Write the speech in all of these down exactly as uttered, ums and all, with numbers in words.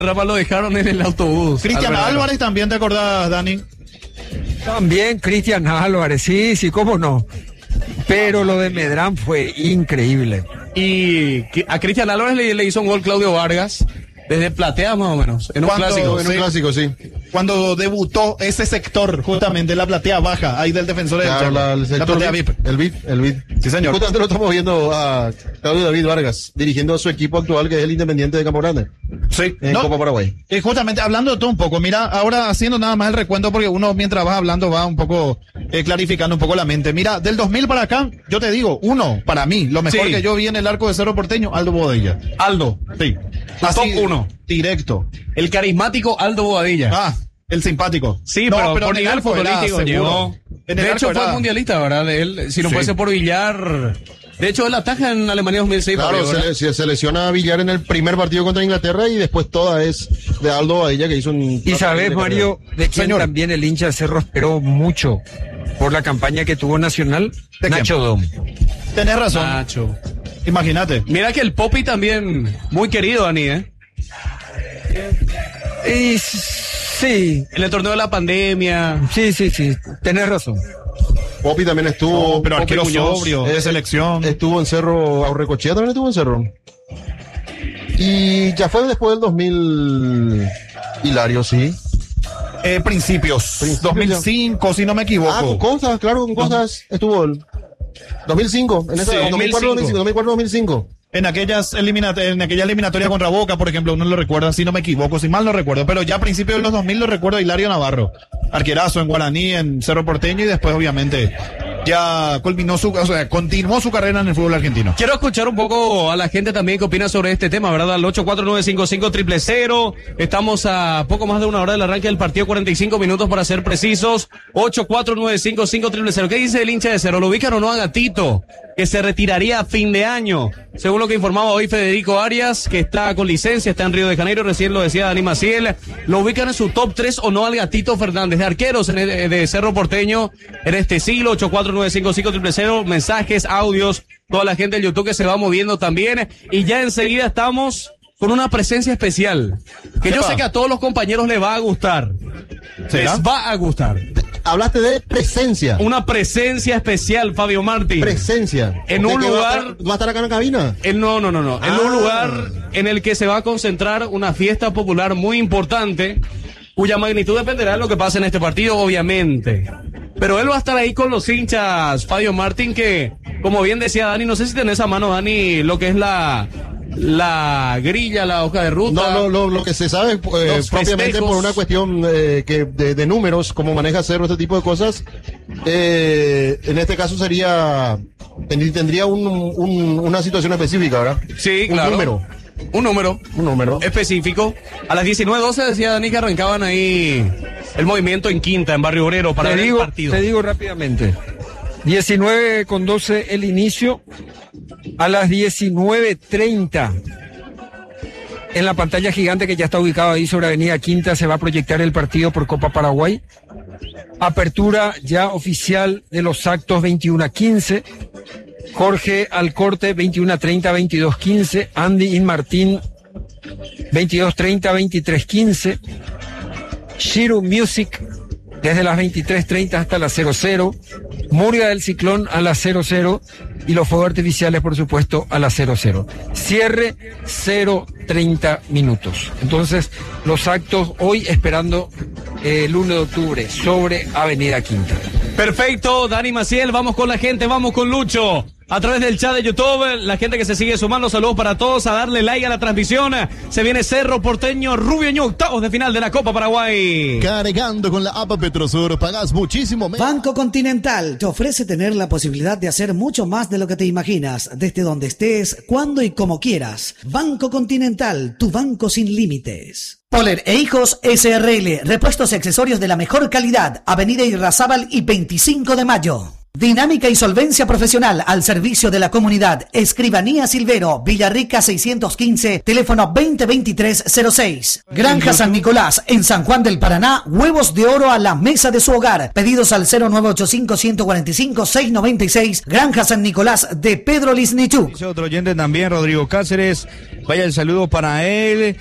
Rafa lo dejaron en el autobús. Cristian Álvarez también, ¿te acordás, Dani? También Cristian Álvarez, sí, sí, cómo no. Pero lo de Medrán fue increíble. Y a Cristian Álvarez le, le hizo un gol Claudio Vargas desde platea más o menos, en un Cuando- clásico. En un Sí. clásico, sí. Cuando debutó ese sector, justamente la platea baja, ahí del defensor del Claro, Chaco. la, el La sector platea V I V I P. P. El V I P, el V I P. Sí, señor. Justamente lo estamos viendo a Claudio David Vargas, dirigiendo a su equipo actual, que es el Independiente de Campo Grande, Sí. en No, Copa Paraguay. eh, justamente hablando de todo un poco, mira, ahora haciendo nada más el recuento, porque uno mientras va hablando va un poco eh, clarificando un poco la mente. Mira, del dos mil para acá, yo te digo, uno, para mí, lo mejor Sí. que yo vi en el arco de Cerro Porteño, Aldo Bodilla. Aldo, Sí. top uno. Directo. el carismático Aldo Bobadilla. Ah, el simpático. Sí, No, pero, por en el nivel arco era futbolístico seguro. llegó. En el De hecho, arco fue era- mundialista, ¿verdad? De él, si no Sí. fuese por Villar. De hecho, él ataja en Alemania dos mil seis. Claro, Fabio, ¿verdad? se, se, se lesiona a Villar en el primer partido contra Inglaterra y después toda es de Aldo Badilla, que hizo un... Y sabes, Mario, de quién Señor. también el hincha de Cerro esperó mucho por la campaña que tuvo Nacional, ¿De quién? Nacho Dom. Tenés razón. Nacho. Imagínate. Mira que el Popi también, muy querido, Dani, ¿eh? Y sí, En el torneo de la pandemia. sí, sí, sí, tenés razón. Popi también estuvo... No, pero Popi arquero Muñoz, sobrio, de eh, selección. Estuvo en Cerro, Aurrecochea también estuvo en Cerro. Y ya fue después del dos mil... Hilario, sí. Eh, principios. Principios dos mil cinco, si no me equivoco. Ah, con Costas, claro, con Costas estuvo el... dos mil cinco, en esa, Sí, dos mil cuatro, dos mil cinco, dos mil cuatro, dos mil cinco. En aquellas eliminat en aquella eliminatoria contra Boca, por ejemplo, uno lo recuerda, si no me equivoco, si mal no recuerdo, pero ya a principios de los dos mil lo recuerdo a Hilario Navarro, arquerazo en Guaraní, en Cerro Porteño, y después obviamente ya culminó su, o sea, continuó su carrera en el fútbol argentino. Quiero escuchar un poco a la gente también que opina sobre este tema, ¿verdad? Al ocho cuatro nueve cinco cinco cero cero cero. Estamos a poco más de una hora del arranque del partido, cuarenta y cinco minutos para ser precisos. ocho cuatro nueve cinco cinco cero cero cero. ¿Qué dice el hincha de Cero? ¿Lo ubican o no a Gatito? Que se retiraría a fin de año. Según lo que informaba hoy Federico Arias, que está con licencia, está en Río de Janeiro, recién lo decía Dani Maciel. ¿Lo ubican en su top tres o no al Gatito Fernández? De arqueros en el- de Cerro Porteño en este siglo. Ocho cuatro nueve cinco cinco cero cero cero. Mensajes, audios, toda la gente del YouTube que se va moviendo también. Y ya enseguida estamos con una presencia especial. Que yo Epa. sé que a todos los compañeros les va a gustar. ¿Será? Les va a gustar. Hablaste de presencia. Una presencia especial, Fabio Martín. Presencia. En ¿Qué- un qué va a lugar- estar- ¿Va a estar acá en la cabina? En- no, no, no, no. En Ah. un lugar en el que se va a concentrar una fiesta popular muy importante, cuya magnitud dependerá de lo que pase en este partido, obviamente. Pero él va a estar ahí con los hinchas, Fabio Martín, que, como bien decía Dani, no sé si tenés a mano, Dani, lo que es la, la grilla, la hoja de ruta. No, lo, lo, lo que se sabe eh, Los propiamente festejos. por una cuestión eh, que de, de números, como maneja Cerro este tipo de cosas, eh, en este caso sería, ten- tendría un, un- una situación específica, ¿verdad? Sí, un claro. número, Un número un número. específico. A las diecinueve doce decía Dani que arrancaban ahí el movimiento en Quinta, en Barrio Obrero, para Te ver digo, el partido. te digo rápidamente. diecinueve con doce el inicio. A las diecinueve treinta en la pantalla gigante que ya está ubicada ahí sobre Avenida Quinta se va a proyectar el partido por Copa Paraguay. Apertura ya oficial de los actos veintiuno a quince. Jorge Alcorte veintiuno a treinta, veintidós quince. Andy Inmartín veintidós treinta, veintitrés quince. Shiru Music desde las veintitrés treinta hasta las cero cero. Muria del Ciclón a las cero cero. Y los fuegos artificiales, por supuesto, a las cero cero. Cierre cero treinta minutos. Entonces, los actos hoy esperando eh, el uno de octubre sobre Avenida Quinta. Perfecto, Dani Maciel, vamos con la gente, vamos con Lucho. A través del chat de YouTube, la gente que se sigue sumando, saludos para todos, a darle like a la transmisión. Se viene Cerro Porteño, Rubio Ñu, octavos de final de la Copa Paraguay. Cargando con la A P A Petrosur, pagas muchísimo menos. Banco Continental te ofrece tener la posibilidad de hacer mucho más de lo que te imaginas, desde donde estés, cuando y como quieras. Banco Continental, tu banco sin límites. Poler e Hijos S R L, repuestos y accesorios de la mejor calidad, Avenida Irrazábal y veinticinco de mayo. Dinámica y solvencia profesional al servicio de la comunidad. Escribanía Silvero, Villarrica seiscientos quince, teléfono veinte veintitrés cero seis. Granja San Nicolás, en San Juan del Paraná, huevos de oro a la mesa de su hogar. Pedidos al cero nueve ocho cinco, uno cuatro cinco, seis nueve seis. Granja San Nicolás de Pedro Lisnichuk. Dice otro oyente también, Rodrigo Cáceres. Vaya el saludo para él.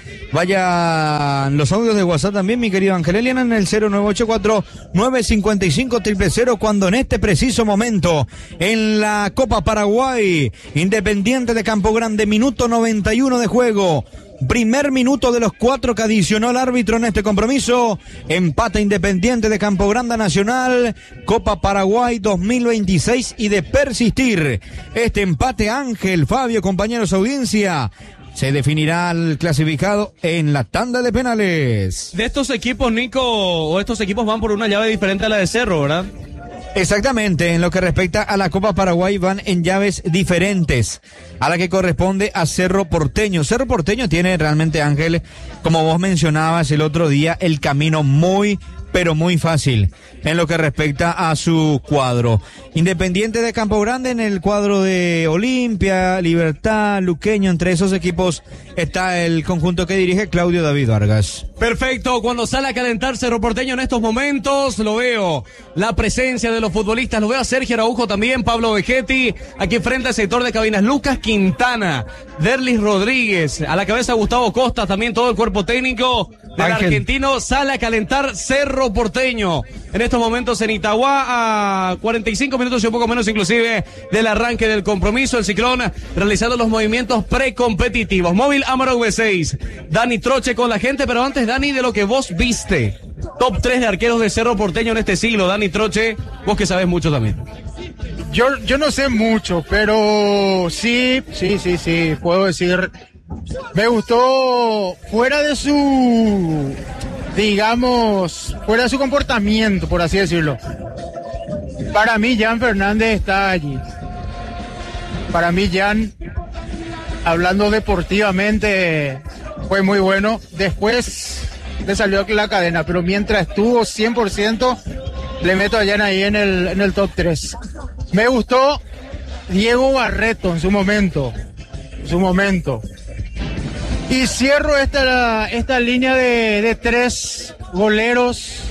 Vaya los audios de WhatsApp también, mi querido Ángel Eliana, en el cero nueve ocho cuatro, nueve cinco cinco, cero cero cero, cuando en este preciso momento en la Copa Paraguay, Independiente de Campo Grande, minuto noventa y uno de juego, primer minuto de los cuatro que adicionó el árbitro en este compromiso, empate Independiente de Campo Grande Nacional, Copa Paraguay dos mil veintiséis, y de persistir este empate, Ángel, Fabio, compañeros, audiencia, se definirá el clasificado en la tanda de penales. De estos equipos, Nico, o estos equipos van por una llave diferente a la de Cerro, ¿verdad? Exactamente, en lo que respecta a la Copa Paraguay van en llaves diferentes a la que corresponde a Cerro Porteño. Cerro Porteño tiene realmente, Ángel, como vos mencionabas el otro día, el camino muy, pero muy fácil en lo que respecta a su cuadro. Independiente de Campo Grande en el cuadro de Olimpia, Libertad, Luqueño, entre esos equipos está el conjunto que dirige Claudio David Vargas. Perfecto, cuando sale a calentar Cerro Porteño en estos momentos, lo veo, la presencia de los futbolistas, lo veo a Sergio Araujo también, Pablo Vegetti, aquí frente al sector de cabinas, Lucas Quintana, Derlis Rodríguez, a la cabeza Gustavo Costa, también todo el cuerpo técnico del Ángel. argentino, sale a calentar Cerro Porteño, en estos momentos en Itagua, a cuarenta y cinco minutos y un poco menos inclusive del arranque del compromiso, el Ciclón realizando los movimientos precompetitivos. Móvil Amarok B seis, Dani Troche con la gente, pero antes, Dani, de lo que vos viste, top tres de arqueros de Cerro Porteño en este siglo, Dani Troche, vos que sabés mucho también. Yo, yo no sé mucho, pero sí, sí, sí, sí, puedo decir, me gustó fuera de su, digamos, fuera de su comportamiento, por así decirlo. Para mí, Jan Fernández está allí. Para mí, Jan, hablando deportivamente, fue muy bueno. Después le salió la cadena, pero mientras estuvo cien por ciento, le meto a Jan ahí en el, en el top tres. Me gustó Diego Barreto en su momento, en su momento. Y cierro esta, esta línea de, de tres goleros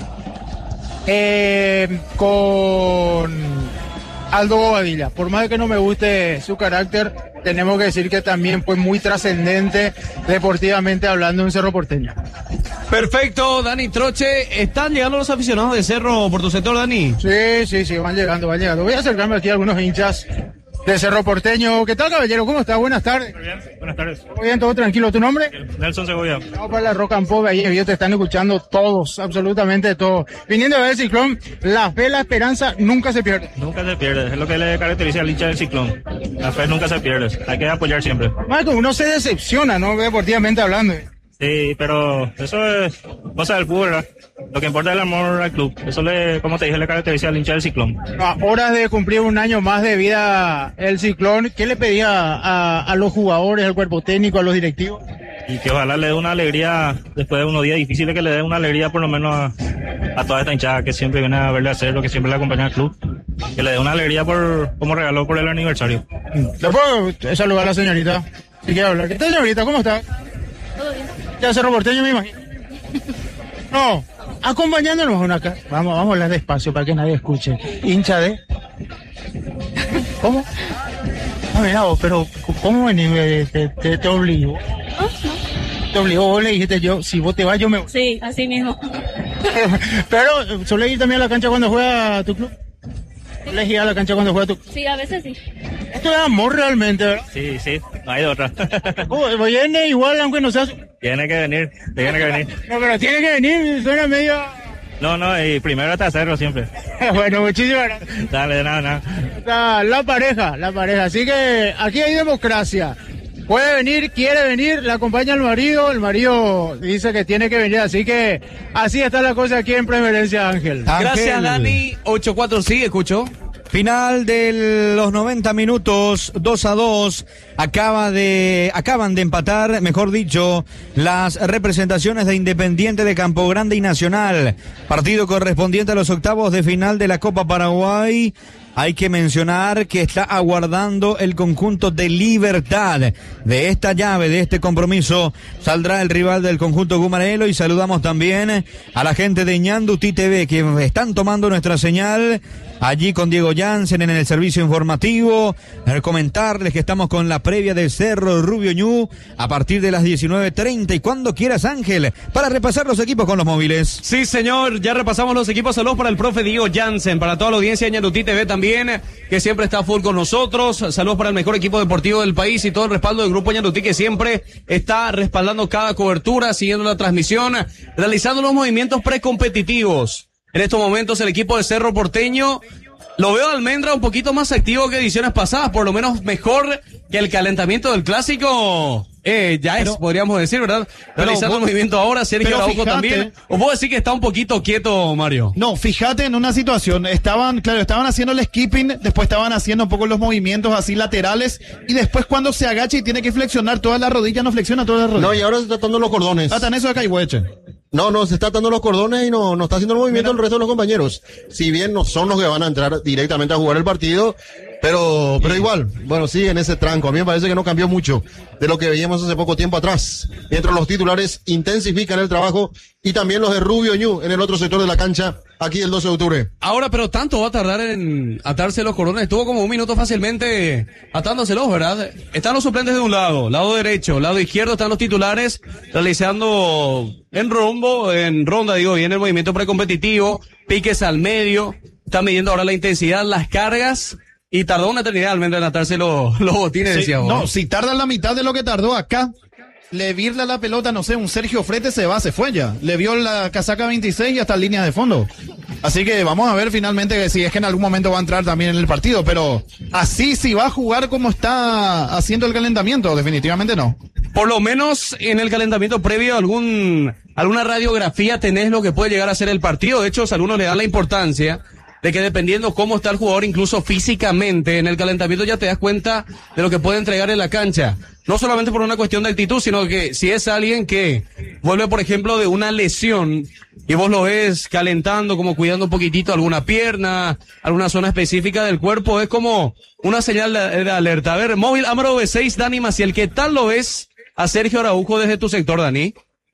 eh, con Aldo Bobadilla. Por más que no me guste su carácter, tenemos que decir que también fue muy trascendente deportivamente hablando en Cerro Porteño. Perfecto, Dani Troche. ¿Están llegando los aficionados de Cerro por tu sector, Dani? Sí, sí, sí, van llegando, van llegando. Voy a acercarme aquí a algunos hinchas de Cerro Porteño. ¿Qué tal, caballero? ¿Cómo está? Buenas tardes. Muy bien, buenas tardes. Muy bien, todo tranquilo. ¿Tu nombre? Nelson Segovia. Vamos para la Rock and Pop, ahí ellos te están escuchando todos, absolutamente todos. Viniendo a ver el Ciclón, la fe, la esperanza nunca se pierde. Nunca se pierde, es lo que le caracteriza al hincha del Ciclón. La fe nunca se pierde, hay que apoyar siempre. Marco, uno se decepciona, ¿no? Deportivamente hablando. Sí, pero eso es cosa del fútbol, ¿verdad? Lo que importa es el amor al club. Eso, le, como te dije, le caracteriza al hincha del Ciclón. A horas de cumplir un año más de vida el Ciclón, ¿qué le pedía a, a los jugadores, al cuerpo técnico, a los directivos? Y que ojalá le dé una alegría, después de unos días difíciles, que le dé una alegría por lo menos a, a toda esta hinchada que siempre viene a verle hacer lo que siempre le acompaña al club. Que le dé una alegría por como regaló por el aniversario. ¿Le puedo saludar a la señorita? Si quiere hablar. ¿Qué tal, señorita? ¿Cómo está? Todo bien. Ya Cerro Porteño, me imagino. No, acompañándonos una acá. Vamos, vamos a hablar despacio para que nadie escuche. Hincha de... ¿Cómo? Ah, mira vos, pero ¿cómo venís? Te, te, te obligó. No, no. Te obligó, vos le dijiste yo, si vos te vas yo me voy. Sí, así mismo. Pero, ¿suele ir también a la cancha cuando juega tu club? ¿Suele ir a la cancha cuando juega tu club? Sí, a veces sí. Esto es amor realmente, ¿verdad? Sí, sí, no hay de otra. ¿Cómo? Viene igual aunque no sea... Tiene que venir, tiene que venir. No, pero tiene que venir, suena medio... No, no, y primero hasta hacerlo siempre. Bueno, muchísimas gracias. Dale, de nada, nada. La, la pareja, la pareja. Así que aquí hay democracia. Puede venir, quiere venir, le acompaña el marido, el marido dice que tiene que venir, así que así está la cosa aquí en Preferencia, Ángel. Gracias, Dani. ocho cuatro, sí, escucho. Final de los noventa minutos, dos a dos, acaba de, acaban de empatar, mejor dicho, las representaciones de Independiente de Campo Grande y Nacional. Partido correspondiente a los octavos de final de la Copa Paraguay. Hay que mencionar que está aguardando el conjunto de Libertad. De esta llave, de este compromiso, saldrá el rival del conjunto Gumarelo. Y saludamos también a la gente de Ñandutí T V que están tomando nuestra señal allí con Diego Jansen en el servicio informativo. Comentarles que estamos con la previa del Cerro Rubio Ñu a partir de las diecinueve treinta. Y cuando quieras, Ángel, para repasar los equipos con los móviles. Sí, señor, ya repasamos los equipos. Saludos para el profe Diego Jansen, para toda la audiencia de Ñandutí T V también, que siempre está full con nosotros. Saludos para el mejor equipo deportivo del país y todo el respaldo del Grupo Ñandutí, que siempre está respaldando cada cobertura, siguiendo la transmisión, realizando los movimientos precompetitivos. En estos momentos el equipo de Cerro Porteño lo veo a Almendra un poquito más activo que ediciones pasadas, por lo menos mejor que el calentamiento del clásico. Eh, ya pero, es, podríamos decir, ¿verdad? Realizando el movimiento ahora, Sergio Araujo también. ¿O puedo decir que está un poquito quieto, Mario? No, fíjate en una situación, estaban, claro, estaban haciendo el skipping, después estaban haciendo un poco los movimientos así laterales, y después cuando se agacha y tiene que flexionar toda la rodilla, no flexiona toda la rodilla. No, y ahora se está atando los cordones. Atan eso de Caihueche. No, no, se está atando los cordones y no, no está haciendo el movimiento el resto de los compañeros. Si bien no son los que van a entrar directamente a jugar el partido, pero, pero igual, bueno, sí, en ese tranco. A mí me parece que no cambió mucho de lo que veíamos hace poco tiempo atrás. Mientras los titulares intensifican el trabajo y también los de Rubio Ñu en el otro sector de la cancha, aquí el doce de octubre. Ahora, pero tanto va a tardar en atarse los cordones. Estuvo como un minuto fácilmente atándoselos, ¿verdad? Están los suplentes de un lado, lado derecho, lado izquierdo están los titulares realizando en rumbo, en ronda, digo, bien el movimiento precompetitivo, piques al medio, están midiendo ahora la intensidad, las cargas. Y tardó una eternidad al menos en atarse los, los botines, sí, decía vos. No, si tarda la mitad de lo que tardó acá, le virla la pelota, no sé, un Sergio Frete se va, se fue ya. Le vio la casaca veintiséis y hasta línea de fondo. Así que vamos a ver finalmente si es que en algún momento va a entrar también en el partido, pero así si va a jugar como está haciendo el calentamiento, definitivamente no. Por lo menos en el calentamiento previo algún alguna radiografía tenés lo que puede llegar a ser el partido. De hecho, algunos le dan la importancia de que dependiendo cómo está el jugador, incluso físicamente, en el calentamiento ya te das cuenta de lo que puede entregar en la cancha. No solamente por una cuestión de actitud, sino que si es alguien que vuelve, por ejemplo, de una lesión y vos lo ves calentando, como cuidando un poquitito alguna pierna, alguna zona específica del cuerpo, es como una señal de, de alerta. A ver, móvil Amaro B seis, Dani Maciel, ¿qué tal lo ves a Sergio Araujo desde tu sector, Dani?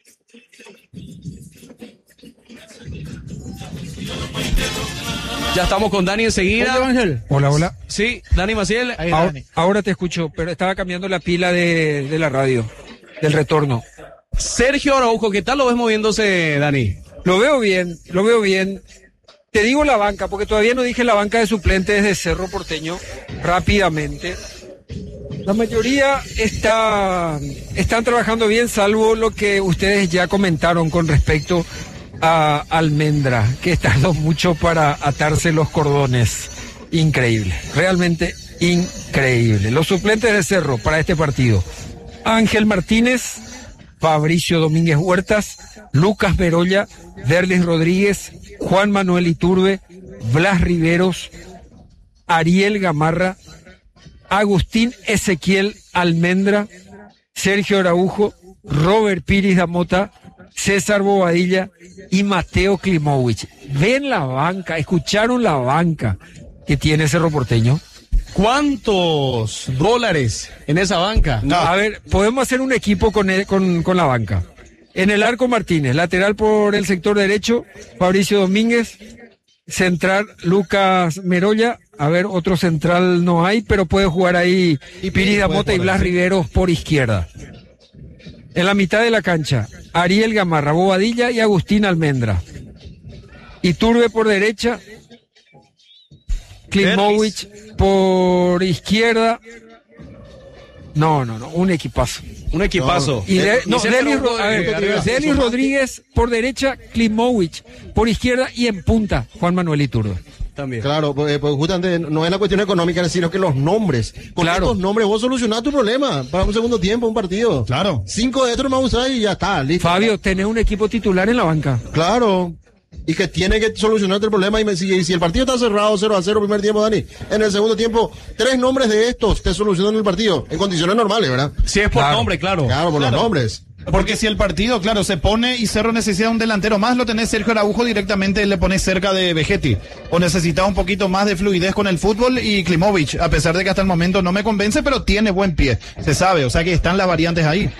Ya estamos con Dani enseguida. Hola, Ángel. Hola, hola. Sí, Dani Maciel. Ahí, ahora, Dani. Ahora te escucho, pero estaba cambiando la pila de, de la radio, del retorno. Sergio Araujo, ¿qué tal lo ves moviéndose, Dani? Lo veo bien, lo veo bien. Te digo la banca, porque todavía no dije la banca de suplentes de Cerro Porteño, rápidamente. La mayoría está, están trabajando bien, salvo lo que ustedes ya comentaron con respecto a Almendra, que tardó mucho para atarse los cordones. Increíble, realmente increíble. Los suplentes de Cerro para este partido: Ángel Martínez, Fabricio Domínguez Huertas, Lucas Berolla, Derlis Rodríguez, Juan Manuel Iturbe, Blas Riveros, Ariel Gamarra, Agustín Ezequiel Almendra, Sergio Araujo, Robert Piris Damota, César Bobadilla y Mateo Klimovich. Ven la banca, escucharon la banca que tiene Cerro Porteño. ¿Cuántos dólares en esa banca? No. A ver, podemos hacer un equipo con, el, con, con la banca. En el arco Martínez, lateral por el sector derecho, Fabricio Domínguez, central Lucas Merolla. A ver, otro central no hay, pero puede jugar ahí Piris Damota y Blas Riveros por izquierda. En la mitad de la cancha, Ariel Gamarra, Bobadilla y Agustín Almendra. Iturbe por derecha, Klimovich por izquierda. No, no, no, un equipazo. Un equipazo. Y de, no, Delis, a ver, Delis Rodríguez por derecha, Klimovich por izquierda y en punta, Juan Manuel Iturbe. También. Claro, pues, pues justamente no es la cuestión económica, sino que los nombres. Con claro. estos nombres vos solucionás tu problema para un segundo tiempo, un partido. Claro. Cinco de estos más usás y ya está, listo. Fabio, tenés un equipo titular en la banca. Claro. y que tiene que solucionarte el problema. Y me, si, si el partido está cerrado cero a cero primer tiempo, Dani, en el segundo tiempo, tres nombres de estos te solucionan el partido, en condiciones normales, ¿verdad? Si es por Claro. nombre, claro. Claro, por Claro. los nombres. Porque si el partido, claro, se pone y Cerro necesita un delantero más, lo tenés Sergio Araujo directamente, le pones cerca de Vegetti. O necesita un poquito más de fluidez con el fútbol y Klimovic, a pesar de que hasta el momento no me convence, pero tiene buen pie, se sabe, o sea que están las variantes ahí.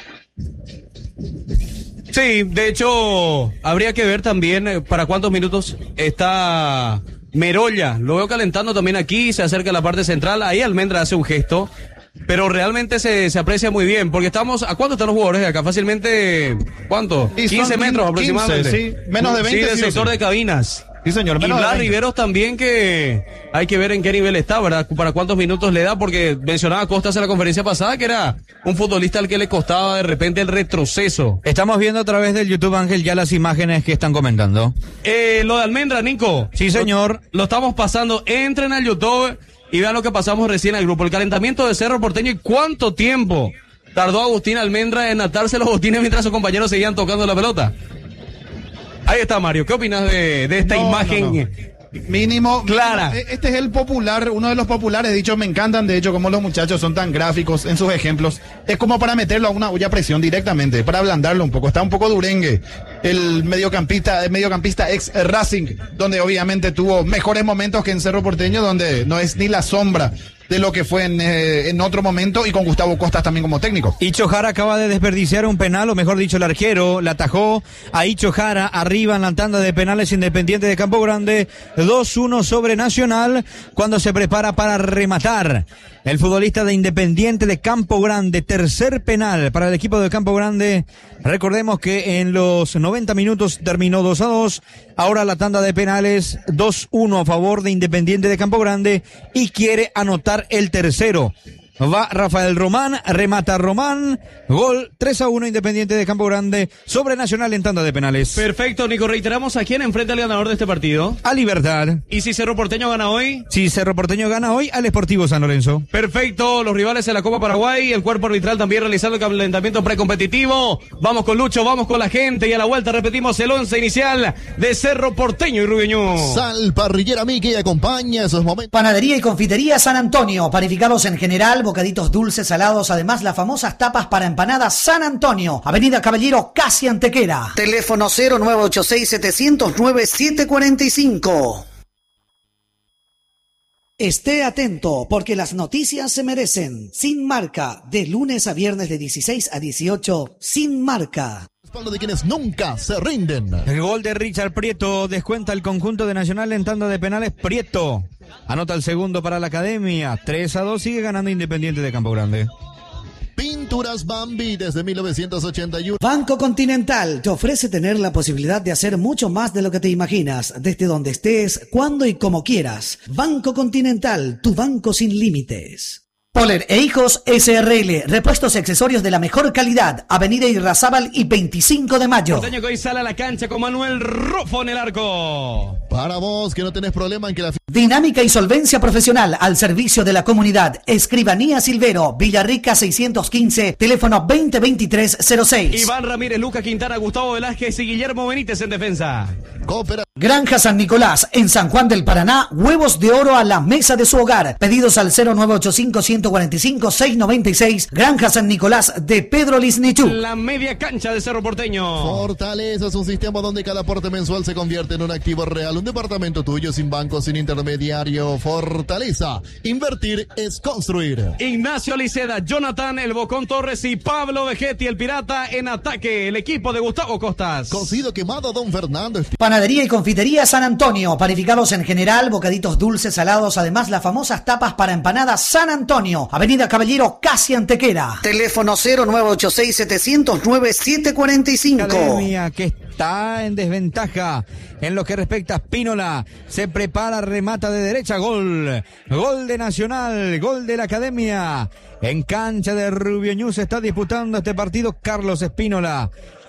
Sí, de hecho, habría que ver también eh, para cuántos minutos está Merolla. Lo veo calentando también aquí, se acerca a la parte central, ahí Almendra hace un gesto. Pero realmente se, se aprecia muy bien, porque estamos, ¿a cuánto están los jugadores de acá? Fácilmente, ¿cuánto? Y son quince metros quince, aproximadamente. sí, menos de veinte, Sí, del sí o sector sí. de cabinas. Sí, señor, Y menos de Blas veinte. Riveros también, que hay que ver en qué nivel está, ¿verdad? Para cuántos minutos le da, porque mencionaba Costas en la conferencia pasada que era un futbolista al que le costaba de repente el retroceso. Estamos viendo a través del YouTube, Ángel, ya las imágenes que están comentando. Eh, lo de Almendra, Nico. Sí, señor. Lo, lo estamos pasando. Entren al YouTube y vean lo que pasamos recién al grupo. El calentamiento de Cerro Porteño y cuánto tiempo tardó Agustín Almendra en atarse los botines mientras sus compañeros seguían tocando la pelota. Ahí está, Mario. ¿Qué opinas de, de esta No, imagen? no, no. Mínimo, Clara. mínimo, Este es el popular, uno de los populares, dicho, me encantan, de hecho, como los muchachos son tan gráficos en sus ejemplos. Es como para meterlo a una olla a presión directamente, para ablandarlo un poco. Está un poco durengue el mediocampista, el mediocampista ex Racing, donde obviamente tuvo mejores momentos que en Cerro Porteño, donde no es ni la sombra de lo que fue en, eh, en otro momento, y con Gustavo Costas también como técnico. Icho Jara acaba de desperdiciar un penal, o mejor dicho, el arquero la atajó a Icho Jara arriba en la tanda de penales Independiente de Campo Grande, dos uno sobre Nacional, cuando se prepara para rematar. El futbolista de Independiente de Campo Grande, tercer penal para el equipo de Campo Grande. Recordemos que en los noventa minutos terminó dos a dos. Ahora la tanda de penales, dos uno a favor de Independiente de Campo Grande, y quiere anotar el tercero. Va Rafael Román, remata Román, gol tres a uno Independiente de Campo Grande sobre Nacional en tanda de penales. Perfecto, Nico. Reiteramos a quién enfrenta al ganador de este partido. A Libertad. ¿Y si Cerro Porteño gana hoy? Si Cerro Porteño gana hoy, al Sportivo San Lorenzo. Perfecto, los rivales en la Copa Paraguay, el cuerpo arbitral también realizando el calentamiento precompetitivo. Vamos con Lucho, vamos con la gente, y a la vuelta repetimos el once inicial de Cerro Porteño y Rubiñú. Sal Parrillera Mickey acompaña esos momentos. Panadería y confitería San Antonio, panificados en general, bocaditos dulces, salados, además las famosas tapas para empanadas San Antonio, Avenida Caballero, casi Antequera. Teléfono cero nueve ocho seis, siete cero nueve, siete cuatro cinco. Esté atento, porque las noticias se merecen. Sin Marca, de lunes a viernes de dieciséis a dieciocho, Sin Marca. Respaldo de quienes nunca se rinden. El gol de Richard Prieto descuenta el conjunto de Nacional en tanda de penales. Prieto anota el segundo para la Academia. tres a dos, sigue ganando Independiente de Campo Grande. Pinturas Bambi desde mil novecientos ochenta y uno. Banco Continental te ofrece tener la posibilidad de hacer mucho más de lo que te imaginas, desde donde estés, cuando y como quieras. Banco Continental, tu banco sin límites. Poler e Hijos S R L, repuestos y accesorios de la mejor calidad, Avenida Irrazábal y veinticinco de mayo. Porteño que hoy sale a la cancha con Manuel Rufo en el arco. Para vos que no tenés problema en que la... Dinámica y solvencia profesional al servicio de la comunidad. Escribanía Silvero, Villarrica seiscientos quince, teléfono veinte veintitrés cero seis. Iván Ramírez, Luca Quintana, Gustavo Velázquez y Guillermo Benítez en defensa. Coopera... Granja San Nicolás, en San Juan del Paraná, huevos de oro a la mesa de su hogar. Pedidos al cero nueve ocho cinco, uno cuatro cinco, seis nueve seis. Granja San Nicolás de Pedro Lisnichú. La media cancha de Cerro Porteño. Fortaleza es un sistema donde cada aporte mensual se convierte en un activo real. Un departamento tuyo sin banco, sin intermediario. Fortaleza. Invertir es construir. Ignacio Liceda, Jonathan El Bocón Torres y Pablo Vegetti, el pirata, en ataque. El equipo de Gustavo Costas. Cocido quemado Don Fernando. Panadería y confitería San Antonio, panificados en general, bocaditos dulces, salados, además las famosas tapas para empanadas San Antonio, Avenida Caballero, casi Antequera. Teléfono cero nueve ocho seis, siete cero nueve, siete cuatro cinco. Academia que está en desventaja en lo que respecta a Spínola. Se prepara, remata de derecha, gol. Gol de Nacional, gol de la Academia. En cancha de Rubio Ñu se está disputando este partido. Carlos Spínola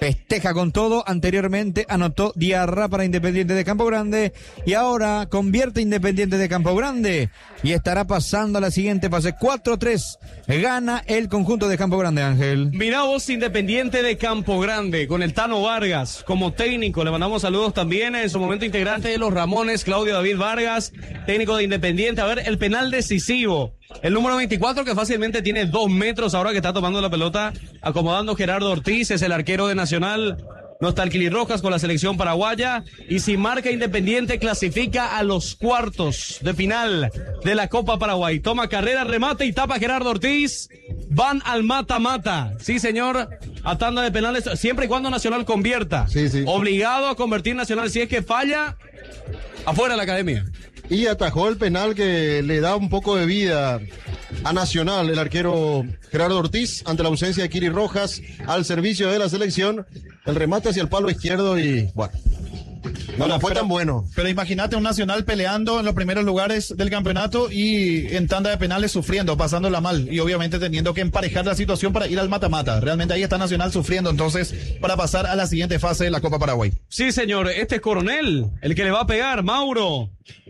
Festeja con todo. Anteriormente anotó Diarra para Independiente de Campo Grande y ahora convierte Independiente de Campo Grande y estará pasando a la siguiente fase. cuatro tres gana el conjunto de Campo Grande, Ángel. Mirá vos, Independiente de Campo Grande, con el Tano Vargas como técnico. Le mandamos saludos también en su momento integrante de los Ramones, Claudio David Vargas, técnico de Independiente. A ver, el penal decisivo. El número veinticuatro, que fácilmente tiene dos metros ahora que está tomando la pelota, acomodando Gerardo Ortiz, es el arquero de Nacional. No está el Kili Rojas con la selección paraguaya. Y si marca Independiente, clasifica a los cuartos de final de la Copa Paraguay. Toma carrera, remate y tapa Gerardo Ortiz. Van al mata-mata. Sí, señor. A tanda de penales, siempre y cuando Nacional convierta. Sí, sí. Obligado a convertir Nacional. Si es que falla, afuera la academia. Y atajó el penal que le da un poco de vida a Nacional, el arquero Gerardo Ortiz, ante la ausencia de Kili Rojas al servicio de la selección. El remate hacia el palo izquierdo y bueno, no, no fue pero, tan bueno. Pero imagínate un Nacional peleando en los primeros lugares del campeonato y en tanda de penales sufriendo, pasándola mal y obviamente teniendo que emparejar la situación para ir al mata-mata. Realmente ahí está Nacional sufriendo entonces para pasar a la siguiente fase de la Copa Paraguay. Sí, señor, este es Coronel, el que le va a pegar, Mauro.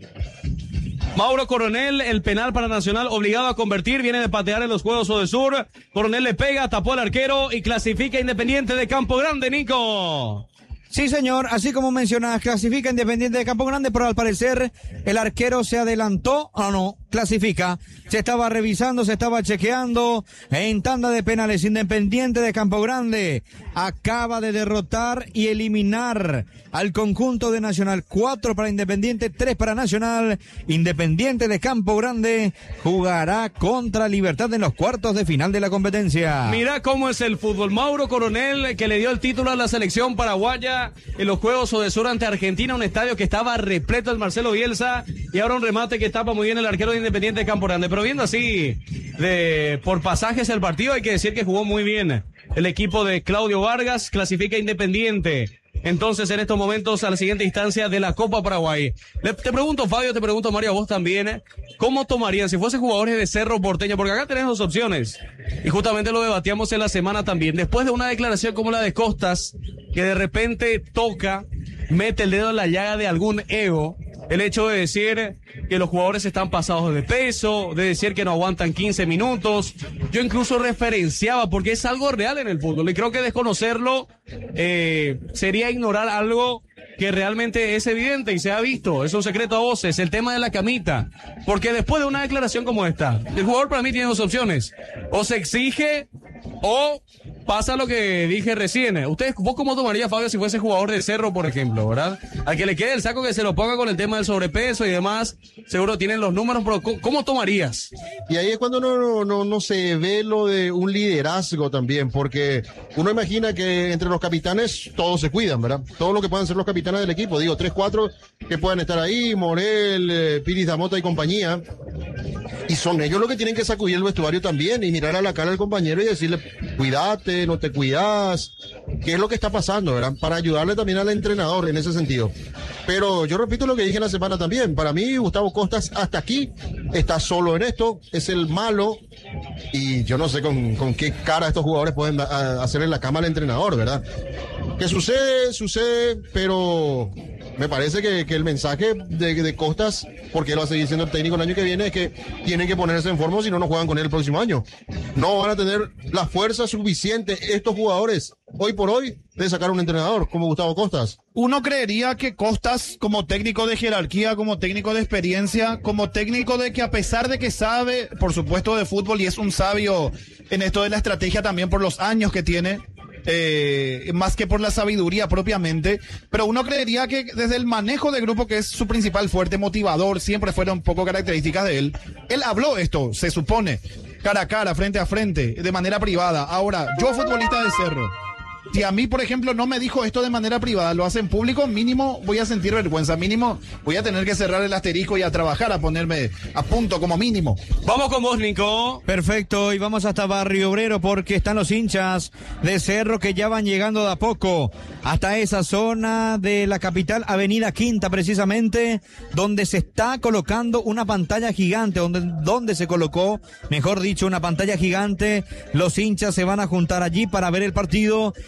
Mauro Coronel, el penal para Nacional, obligado a convertir, viene de patear en los Juegos Odesur. Coronel le pega, tapó al arquero y clasifica Independiente de Campo Grande, Nico. Sí, señor, así como mencionas, clasifica Independiente de Campo Grande, pero al parecer el arquero se adelantó, o no, clasifica, se estaba revisando, se estaba chequeando, en tanda de penales. Independiente de Campo Grande acaba de derrotar y eliminar al conjunto de Nacional. Cuatro para Independiente, tres para Nacional. Independiente de Campo Grande jugará contra Libertad en los cuartos de final de la competencia. Mira cómo es el fútbol. Mauro Coronel, que le dio el título a la selección paraguaya en los Juegos Odesur ante Argentina, un estadio que estaba repleto el Marcelo Bielsa, y ahora un remate que tapa muy bien el arquero de Independiente de Campo Grande. Pero viendo así de por pasajes el partido, hay que decir que jugó muy bien el equipo de Claudio Vargas. Clasifica Independiente entonces en estos momentos a la siguiente instancia de la Copa Paraguay. Le, te pregunto, Fabio, te pregunto, Mario, a vos también, ¿cómo tomarían si fuesen jugadores de Cerro Porteño? Porque acá tenés dos opciones y justamente lo debatíamos en la semana también. Después de una declaración como la de Costas, que de repente toca, mete el dedo en la llaga de algún ego, el hecho de decir que los jugadores están pasados de peso, de decir que no aguantan quince minutos. Yo incluso referenciaba, porque es algo real en el fútbol, y creo que desconocerlo eh, sería ignorar algo que realmente es evidente y se ha visto, es un secreto a voces, el tema de la camita. Porque después de una declaración como esta, el jugador para mí tiene dos opciones: o se exige o pasa lo que dije recién. Ustedes, ¿vos cómo tomarías, Fabio, si fuese jugador de Cerro, por ejemplo, verdad? Al que le quede el saco, que se lo ponga con el tema del sobrepeso y demás, seguro tienen los números, pero ¿cómo tomarías? Y ahí es cuando no, no, no, no se ve lo de un liderazgo también, porque uno imagina que entre los capitanes todos se cuidan, ¿verdad? Todo lo que puedan ser los capitanes del equipo, digo, tres, cuatro que puedan estar ahí, Morel, eh, Piris Damota y compañía, y son ellos los que tienen que sacudir el vestuario también y mirar a la cara del compañero y decirle, cuídate, no te cuidas, qué es lo que está pasando, ¿verdad? Para ayudarle también al entrenador en ese sentido. Pero yo repito lo que dije en la semana también, para mí Gustavo Costas hasta aquí está solo en esto, es el malo, y yo no sé con, con qué cara estos jugadores pueden a, hacer en la cama al entrenador, ¿verdad? Que sucede, sucede, pero me parece que, que el mensaje de, de Costas, porque él va a seguir siendo el técnico el año que viene, es que tienen que ponerse en forma, si no, no juegan con él el próximo año. No van a tener la fuerza suficiente estos jugadores, hoy por hoy, de sacar un entrenador como Gustavo Costas. Uno creería que Costas, como técnico de jerarquía, como técnico de experiencia, como técnico de que a pesar de que sabe, por supuesto, de fútbol y es un sabio en esto de la estrategia también por los años que tiene, Eh, más que por la sabiduría propiamente, pero uno creería que desde el manejo de grupo, que es su principal fuerte, motivador, siempre fueron un poco características de él. Él habló esto, se supone, cara a cara, frente a frente, de manera privada. Ahora, yo futbolista de Cerro, si a mí, por ejemplo, no me dijo esto de manera privada, lo hace en público, mínimo voy a sentir vergüenza, mínimo voy a tener que cerrar el asterisco y a trabajar, a ponerme a punto como mínimo. Vamos con vos, Nico. Perfecto, y vamos hasta Barrio Obrero porque están los hinchas de Cerro que ya van llegando de a poco hasta esa zona de la capital, Avenida Quinta precisamente, donde se está colocando una pantalla gigante, donde, donde se colocó, mejor dicho, una pantalla gigante. Los hinchas se van a juntar allí para ver el partido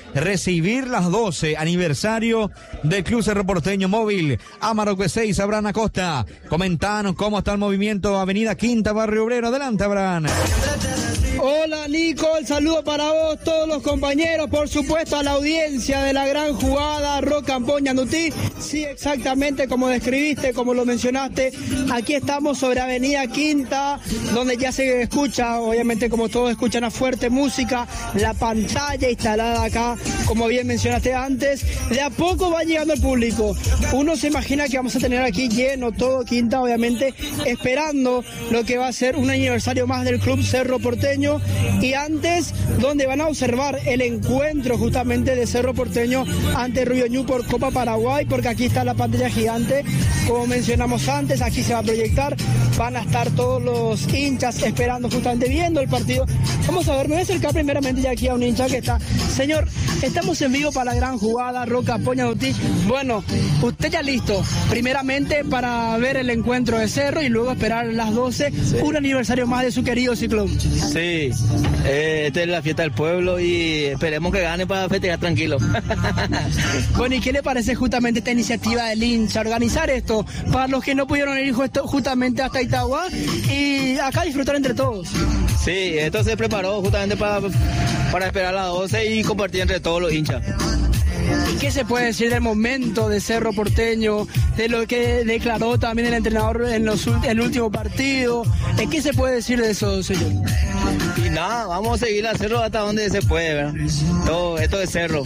recibir las doce, aniversario del Club Cerro Porteño Móvil. Amarok seis, Abraham Acosta. Comentanos cómo está el movimiento Avenida Quinta, Barrio Obrero. Adelante, Abraham. Hola Nico, el saludo para vos, todos los compañeros, por supuesto a la audiencia de la gran jugada Rock Campoña Nutí. Sí, exactamente como describiste, como lo mencionaste, aquí estamos sobre Avenida Quinta, donde ya se escucha, obviamente como todos escuchan a fuerte música, la pantalla instalada acá, como bien mencionaste antes, de a poco va llegando el público. Uno se imagina que vamos a tener aquí lleno todo Quinta, obviamente, esperando lo que va a ser un aniversario más del Club Cerro Porteño. Y antes, donde van a observar el encuentro justamente de Cerro Porteño ante Río Ñu por Copa Paraguay, porque aquí está la pantalla gigante, como mencionamos antes, aquí se va a proyectar, van a estar todos los hinchas esperando justamente viendo el partido. Vamos a ver, me voy a acercar primeramente ya aquí a un hincha que está. Señor, estamos en vivo para la gran jugada Rock Campoña Nutí. Bueno, usted ya listo, primeramente para ver el encuentro de Cerro y luego esperar las doce, sí. Un aniversario más de su querido ciclón. Sí. Eh, esta es la fiesta del pueblo y esperemos que gane para festejar tranquilo. Bueno, ¿y qué le parece justamente esta iniciativa del hincha, organizar esto para los que no pudieron ir justamente hasta Itagua y acá disfrutar entre todos? Sí, esto se preparó justamente para, para esperar a las doce y compartir entre todos los hinchas. ¿Y qué se puede decir del momento de Cerro Porteño, de lo que declaró también el entrenador en, los, en el último partido? ¿Qué se puede decir de eso, señor? Y nada, vamos a seguir a Cerro hasta donde se puede, ¿verdad? Todo esto de Cerro.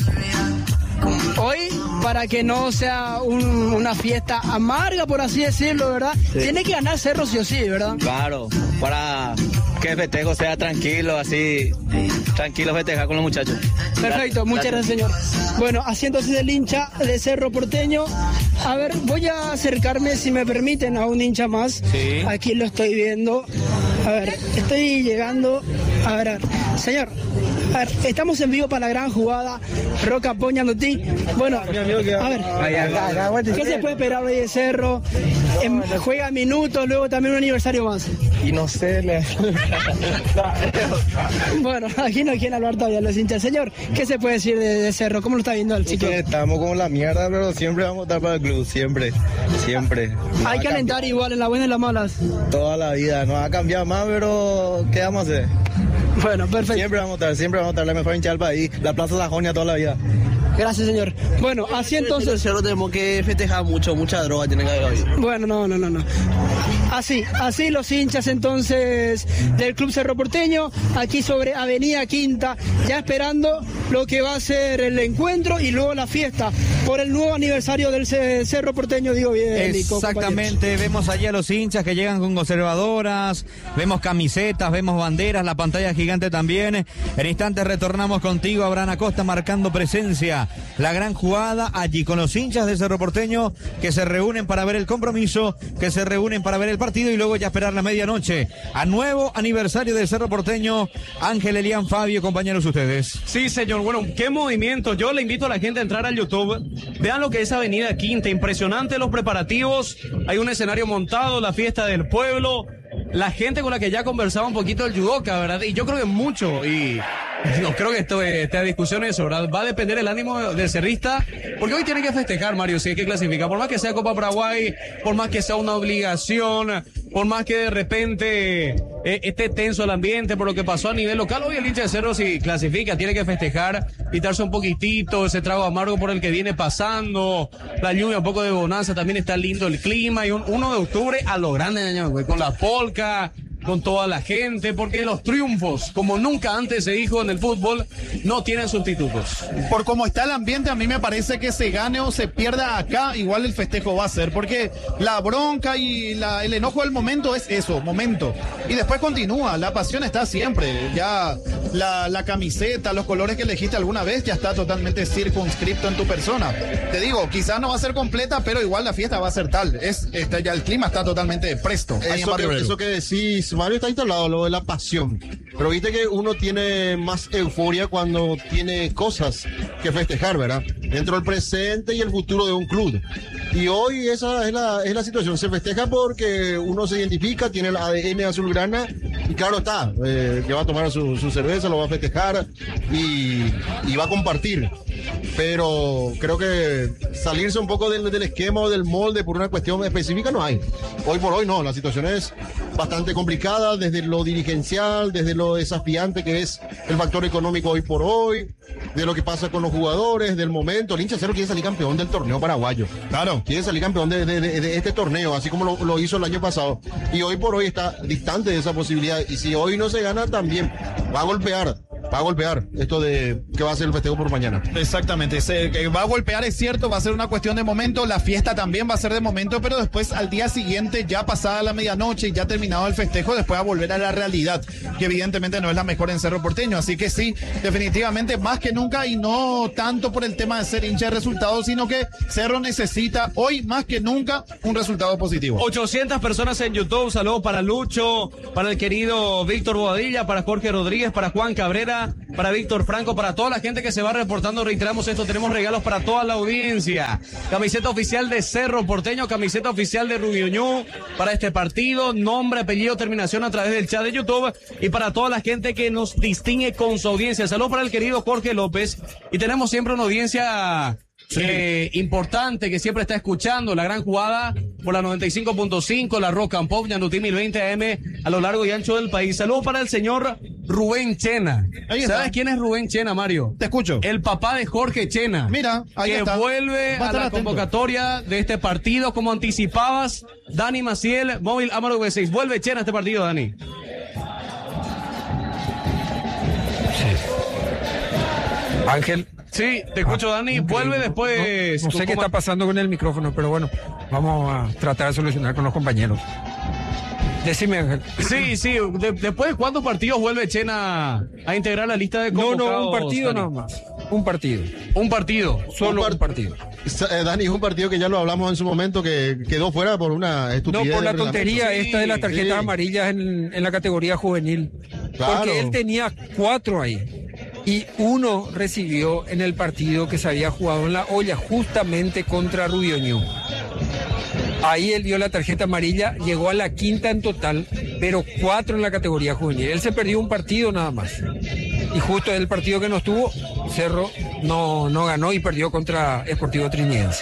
Hoy, para que no sea un, una fiesta amarga, por así decirlo, ¿verdad? Sí. Tiene que ganar Cerro sí o sí, ¿verdad? Claro, para que el festejo sea tranquilo, así, tranquilo festejar con los muchachos. Perfecto, muchas gracias, señor. Bueno, así entonces el hincha de Cerro Porteño. A ver, voy a acercarme, si me permiten, a un hincha más. Sí. Aquí lo estoy viendo. A ver, estoy llegando. A ver, a ver. Señor, a ver, estamos en vivo para la gran jugada Rock Campoña Nutí. Bueno, a ver, ¿qué se puede esperar hoy de Cerro? En, juega minutos, luego también un aniversario más. Y no sé, le... Bueno, aquí no quieren hablar todavía los hinchas. Señor, ¿qué se puede decir de, de Cerro? ¿Cómo lo está viendo el chico? Estamos como la mierda, pero siempre vamos a estar para el club, siempre, siempre. No hay que alentar igual en las buenas y las malas. Toda la vida, no va a cambiar más, pero ¿qué vamos a hacer? Bueno, perfecto. Siempre vamos a estar, siempre vamos a estar la mejor hincha del país, la Plaza Sajonia toda la vida. Gracias, señor. Bueno, así entonces... En Cerro tenemos que festejar mucho, mucha droga tiene que haber hoy. Bueno, no, no, no, no. Así, así los hinchas entonces del Club Cerro Porteño, aquí sobre Avenida Quinta, ya esperando lo que va a ser el encuentro y luego la fiesta por el nuevo aniversario del Cerro Porteño, digo bien. Exactamente, Nico, vemos allí a los hinchas que llegan con conservadoras, vemos camisetas, vemos banderas, la pantalla gigante también. En instantes retornamos contigo, Abraham Acosta, marcando presencia. La gran jugada allí con los hinchas de Cerro Porteño que se reúnen para ver el compromiso, que se reúnen para ver el partido y luego ya esperar la medianoche a nuevo aniversario del Cerro Porteño. Ángel, Elian, Fabio, compañeros ustedes. Sí, señor, bueno, qué movimiento. Yo le invito a la gente a entrar al YouTube, vean lo que es Avenida Quinta, impresionante los preparativos, hay un escenario montado, la fiesta del pueblo, la gente con la que ya conversaba un poquito del judoka, ¿verdad? Y yo creo que mucho, y no creo que esto, esta discusión es eso, ¿verdad? Va a depender el ánimo del cerrista, porque hoy tiene que festejar, Mario, si hay que clasificar, por más que sea Copa Paraguay, por más que sea una obligación, por más que de repente eh, esté tenso el ambiente por lo que pasó a nivel local, hoy el hincha de Cerro si clasifica tiene que festejar, quitarse un poquitito ese trago amargo por el que viene pasando, la lluvia, un poco de bonanza, también está lindo el clima, y un uno de octubre a lo grande, güey, con la polca, con toda la gente, porque los triunfos, como nunca antes se dijo en el fútbol, no tienen sustitutos. Por cómo está el ambiente, a mí me parece que se gane o se pierda acá, igual el festejo va a ser, porque la bronca y la, el enojo del momento es eso, momento. Y después continúa, la pasión está siempre, ya la, la camiseta, los colores que elegiste alguna vez ya está totalmente circunscripto en tu persona. Te digo, quizás no va a ser completa, pero igual la fiesta va a ser tal. Es, está, ya el clima está totalmente presto. Eso que, eso que decís, Mario, está instalado lo de la pasión, pero viste que uno tiene más euforia cuando tiene cosas que festejar, ¿verdad? dentro del presente y el futuro de un club. Y hoy esa es la, es la situación. Se festeja porque uno se identifica, tiene el A D N azulgrana y claro está, eh, que va a tomar su, su cerveza, lo va a festejar y, y va a compartir. Pero creo que salirse un poco del, del esquema o del molde por una cuestión específica no hay. Hoy por hoy no, la situación es bastante complicada desde lo dirigencial, desde lo desafiante que es el factor económico hoy por hoy, de lo que pasa con los jugadores, del momento. El hincha cero quiere salir campeón del torneo paraguayo. Claro. Quiere salir campeón de, de, de, de este torneo, así como lo, lo hizo el año pasado. Y hoy por hoy está distante de esa posibilidad. Y si hoy no se gana, también va a golpear. Va a golpear esto de que va a ser el festejo por mañana. Exactamente, se, que va a golpear es cierto, va a ser una cuestión de momento, la fiesta también va a ser de momento, pero después al día siguiente, ya pasada la medianoche y ya terminado el festejo, después a volver a la realidad, que evidentemente no es la mejor en Cerro Porteño, así que sí, definitivamente más que nunca y no tanto por el tema de ser hincha de resultados, sino que Cerro necesita hoy más que nunca un resultado positivo. ochocientas personas en YouTube, saludos para Lucho, para el querido Víctor Boadilla, para Jorge Rodríguez, para Juan Cabrera, para Víctor Franco, para toda la gente que se va reportando. Reiteramos esto, tenemos regalos para toda la audiencia. Camiseta oficial de Cerro Porteño, camiseta oficial de Rubioñú para este partido, nombre, apellido, terminación a través del chat de YouTube y para toda la gente que nos distingue con su audiencia. Saludos para el querido Jorge López y tenemos siempre una audiencia Sí. Eh, importante que siempre está escuchando la gran jugada por la noventa y cinco punto cinco, la Rock and Pop, Ñandutí mil veinte A M a lo largo y ancho del país. Saludos para el señor Rubén Chena. ¿Sabes quién es Rubén Chena, Mario? Te escucho. El papá de Jorge Chena. Mira, ahí que está. vuelve a la atento. convocatoria de este partido, como anticipabas. Dani Maciel, Móvil Amaro V seis. Vuelve Chena a este partido, Dani. Ángel. Sí, te escucho, Dani. Vuelve después. No, no sé qué está pasando con el micrófono, pero bueno, vamos a tratar de solucionar con los compañeros. Decime, Ángel. Sí, sí. De, después de cuántos partidos vuelve Chena a integrar la lista de convocados? No, no, un partido nada más. Un partido. Un partido. Solo un, par- un partido. Eh, Dani, es un partido que ya lo hablamos en su momento, que quedó fuera por una estupidez. No, por la tontería sí, esta de las tarjetas sí. amarillas en, en la categoría juvenil. Claro. Porque él tenía cuatro ahí. Y uno recibió en el partido que se había jugado en la olla, justamente contra Rubioñú. Ahí él dio la tarjeta amarilla, llegó a la quinta en total, pero cuatro en la categoría juvenil. Él se perdió un partido nada más. Y justo en el partido que no estuvo, Cerro no, no ganó y perdió contra Sportivo Trinidense.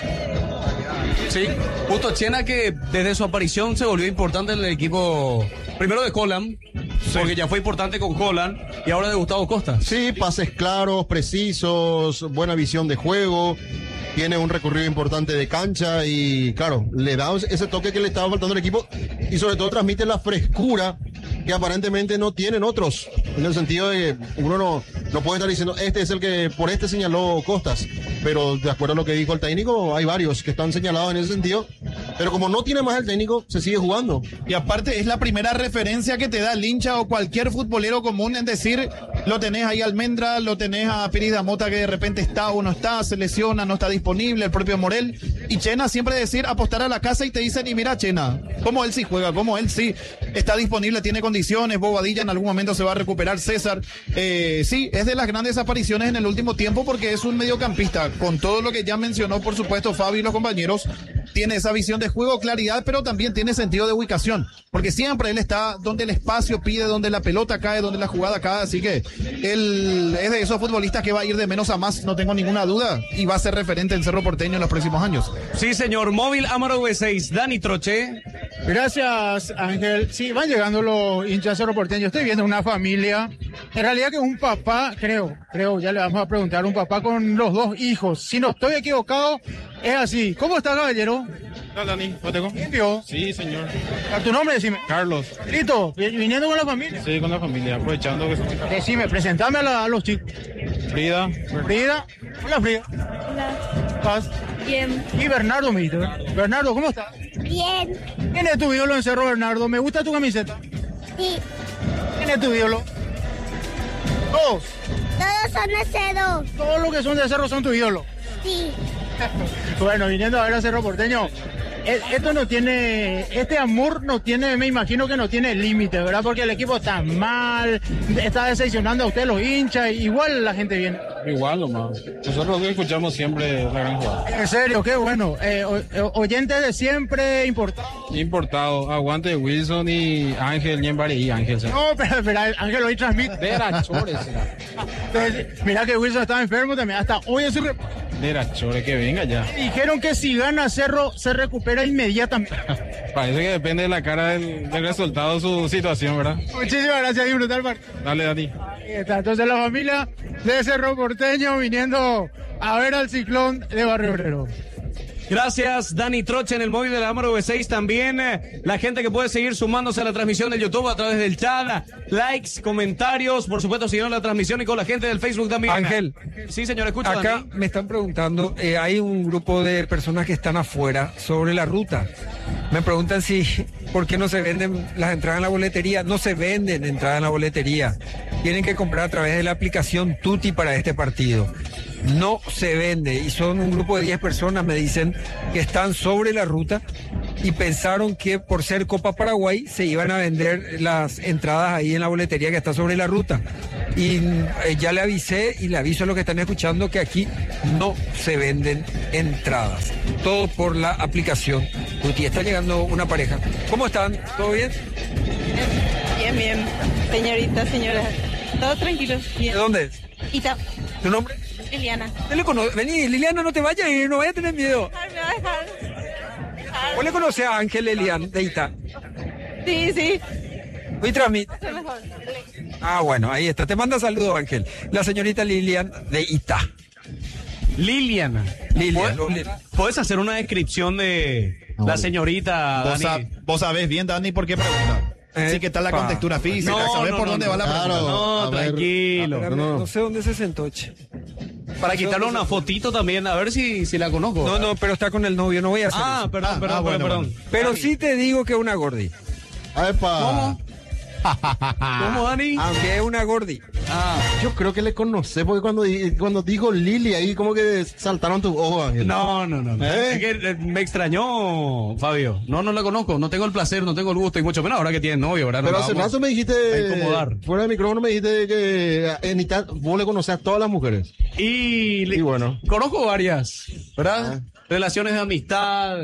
Sí, justo Chena que desde su aparición se volvió importante en el equipo, primero de Colán, sí. porque ya fue importante con Colán, y ahora de Gustavo Costa. Sí, pases claros, precisos, buena visión de juego, tiene un recorrido importante de cancha y claro, le da ese toque que le estaba faltando al equipo y sobre todo transmite la frescura que aparentemente no tienen otros, en el sentido de que uno no, no puede estar diciendo este es el que por este señaló Costas, pero de acuerdo a lo que dijo el técnico hay varios que están señalados en ese sentido, pero como no tiene más el técnico se sigue jugando. Y aparte es la primera referencia que te da el hincha o cualquier futbolero común en decir lo tenés ahí a Almendra, lo tenés a Piris Damota que de repente está o no está, se lesiona, no está disponible, el propio Morel, y Chena siempre decir apostar a la casa y te dicen y mira Chena, como él sí juega, como él sí está disponible, tiene condiciones, Bobadilla en algún momento se va a recuperar, César, eh, sí, es de las grandes apariciones en el último tiempo porque es un mediocampista, con todo lo que ya mencionó por supuesto Fabi y los compañeros, tiene esa visión de juego, claridad, pero también tiene sentido de ubicación, porque siempre él está donde el espacio pide, donde la pelota cae, donde la jugada cae, así que él es de esos futbolistas que va a ir de menos a más, no tengo ninguna duda, y va a ser referente en Cerro Porteño en los próximos años. Sí, señor. Móvil Amaro V seis, Dani Troche. Gracias, Ángel. Sí, van llegando los hinchas Cerro Porteño. Estoy viendo una familia, en realidad que un papá, creo, creo, ya le vamos a preguntar, un papá con los dos hijos. Si no estoy equivocado, es así. ¿Cómo está, caballero? Hola, Dani, ¿lo tengo? ¿Limpio? Sí, señor. ¿A tu nombre, decime? Carlos. ¿Listo? ¿Viniendo con la familia? Sí, con la familia, aprovechando que son... Decime, presentame a, la, a los chicos. Frida. Frida. Hola, Frida. Hola. ¿Paz? Bien. Y Bernardo, me dijiste. Bernardo, ¿cómo estás? Bien. ¿Quién es tu ídolo en Cerro, Bernardo? Me gusta tu camiseta. Sí. ¿Quién es tu ídolo? Todos. Todos son de Cerro. Todos los que son de Cerro son tu ídolo. Sí. Bueno, viniendo a ver a Cerro Porteño, eh, esto no tiene, este amor no tiene, me imagino que no tiene límite, ¿verdad? Porque el equipo está mal, está decepcionando a ustedes los hinchas, igual la gente viene. Igual nomás. Nosotros lo escuchamos siempre la gran jugada. En serio, qué bueno. Eh, o- o- oyentes de siempre, importados. Importado, aguante Wilson y Ángel, Ñembari y Ángel. ¿sí? No, pero, pero Ángel hoy transmite. De la chore, será. Entonces, mira que Wilson estaba enfermo también, hasta hoy en su... re- De la chore, que venga ya. Dijeron que si gana Cerro, se recupera inmediatamente. Parece que depende de la cara del, del resultado su situación, ¿verdad? Muchísimas gracias, disfrutar el partido. Dale, Dani. Ahí está, entonces la familia de Cerro Porteño viniendo a ver al Ciclón de Barrio Obrero. Gracias, Dani Troche en el móvil de la Cámara V seis también. eh, La gente que puede seguir sumándose a la transmisión del YouTube a través del chat. Likes, comentarios, por supuesto, siguieron la transmisión y con la gente del Facebook también. Ángel. Sí, señor, escucha. Acá Dani. me están preguntando, eh, hay un grupo de personas que están afuera sobre la ruta. Me preguntan si, ¿por qué no se venden las entradas en la boletería? No se venden entradas en la boletería. Tienen que comprar a través de la aplicación Tuti para este partido. No se vende y son un grupo de diez personas, me dicen, que están sobre la ruta y pensaron que por ser Copa Paraguay se iban a vender las entradas ahí en la boletería que está sobre la ruta. Y eh, ya le avisé y le aviso a los que están escuchando que aquí no se venden entradas. Todo por la aplicación Tuti. Está llegando una pareja. ¿Cómo están? ¿Todo bien? Bien, bien. Señorita, señora. Todos tranquilos. Bien. ¿De dónde es? Ita. ¿Tu nombre? Liliana. Yo le cono- Vení, Liliana, no te vayas y no vayas a tener miedo. Ay, me va a dejar. ¿Vos le conocés a Ángel Elian de Ita? Sí, sí. Hoy transmite. Ah, bueno, ahí está. Te manda saludos, Ángel. La señorita Lilian de Ita. Liliana. Lilian. ¿Puedes, puedes hacer una descripción de la señorita Vos, Dani? sab- vos sabés bien, Dani, por qué pregunta. Eh, Sí, que está la pa. contextura física, No, sabés no, por no, dónde no, va la claro. pregunta. No, A ver. tranquilo. Pero no. no sé dónde se sentó, che. Para quitarle una fotito también, a ver si, si la conozco. No, no, pero está con el novio, no voy a hacer Ah, eso. perdón, Ah, perdón, ah, bueno, perdón, bueno. perdón. Pero Dani, sí te digo que es una gordi. Epa. ¿Cómo? ¿Cómo, Dani? Que es una gordi. Ah, Yo creo que le conocí porque cuando, di- cuando dijo Lili ahí como que saltaron tus ojos, Ángel. no, no, no. no. ¿Eh? Es que eh, me extrañó, Fabio. No, no la conozco. No tengo el placer, no tengo el gusto y mucho menos ahora que tiene novio, ¿verdad? No Pero la hace vamos rato me dijiste, a incomodar. fuera de micrófono me dijiste que en Ita vos le conocés a todas las mujeres. Y, le- Y bueno. conozco varias, ¿verdad? Ah. Relaciones de amistad,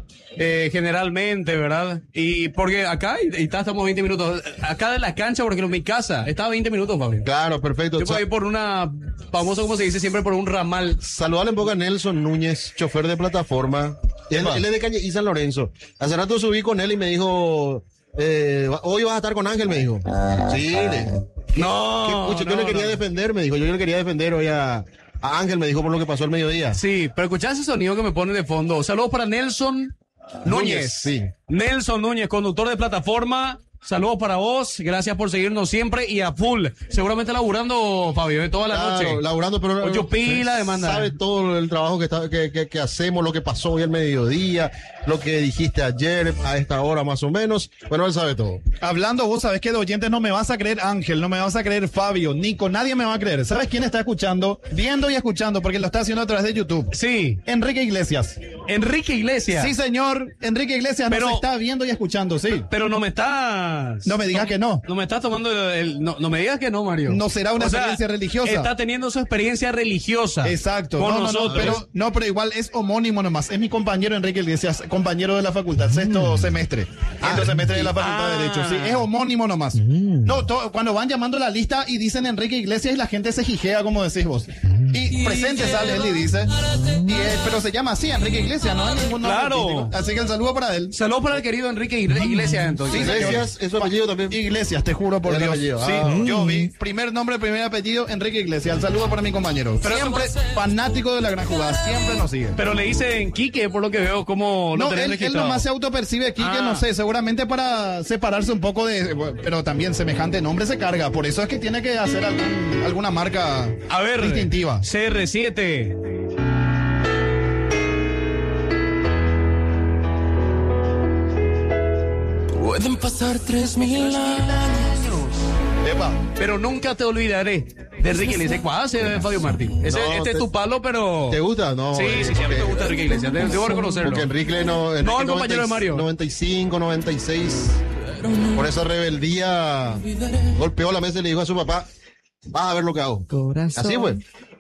eh, generalmente, ¿verdad? Y porque acá, y, y está- estamos veinte minutos. Acá de la cancha, porque en mi casa, estaba veinte minutos, Fabio. Claro, perfecto. Yo por ahí por una, famoso como se dice siempre, por un ramal. Saludale en boca a Nelson Núñez, chofer de plataforma. Él, Epa. él es de Calle y San Lorenzo. Hace rato subí con él y me dijo, eh, hoy vas a estar con Ángel, me dijo. Sí, le, No, que, pucha, yo no, le quería no. defender, me dijo. Yo le quería defender hoy a, a Ángel, me dijo por lo que pasó el mediodía. Sí, pero escuchá ese sonido que me pone de fondo. Saludos para Nelson Núñez. Sí. Nelson Núñez, conductor de plataforma. Saludos para vos, gracias por seguirnos siempre y a full. Seguramente laburando, Fabio, de toda la Claro, noche. laburando, pero Ocho pila, demanda. sabe todo el trabajo que, está, que, que, que hacemos, lo que pasó hoy al mediodía, lo que dijiste ayer a esta hora más o menos. Bueno, él sabe todo. Hablando, vos sabés que de oyentes no me vas a creer Ángel, no me vas a creer Fabio, Nico, nadie me va a creer. ¿Sabes quién está escuchando? Viendo y escuchando, porque lo está haciendo a través de YouTube. Sí. Enrique Iglesias. Enrique Iglesias. Sí, señor. Enrique Iglesias Pero- nos está viendo y escuchando, sí. Pero no me estás. No me digas que no. No me estás tomando el. el- no, no me digas que no, Mario. No será una O sea, experiencia religiosa. Está teniendo su experiencia religiosa. Exacto. Con No, no, no, nosotros. pero, no, pero igual es homónimo nomás. Es mi compañero Enrique Iglesias, compañero de la facultad, sexto semestre. Quinto semestre de la facultad Ah. de Derecho. Sí, es homónimo nomás. No, to- cuando van llamando la lista y dicen Enrique Iglesias y la gente se jijea, como decís vos. Y presente sale él y dice. Y, eh, pero se llama así, Enrique Iglesias, no hay ningún nombre Claro. artístico. Así que el saludo para él. Saludos para el querido Enrique Igle- Iglesias, entonces. Sí, señor. Iglesias, es su apellido también. Iglesias, te juro por El Dios. apellido, Sí, ah. yo vi. Primer nombre, primer apellido, Enrique Iglesias. El saludo para mi compañero. siempre fanático de la gran jugada, siempre nos sigue. Pero le dicen Quique, por lo que veo, como lo No, tenés él, él registrado. nomás se autopercibe aquí, que Ah. no sé, seguramente para separarse un poco de... Pero también semejante nombre se carga, por eso es que tiene que hacer algún- alguna marca A ver, distintiva. C R siete. Pueden pasar tres mil años. Epa. Pero nunca te olvidaré. De Enrique Iglesias. ¿Cuál hace Fabio Martín? Ese, No, este te- es tu palo, pero... ¿Te gusta? No. Sí, eh, sí, sí, a mí porque- me gusta Enrique Iglesias. de- Debo reconocerlo. Porque Enrique no. Enrique No, el compañero de Mario. noventa y cinco, noventa y seis. Por esa rebeldía golpeó la mesa y le dijo a su papá: vas a ver lo que hago. Corazón. Así fue.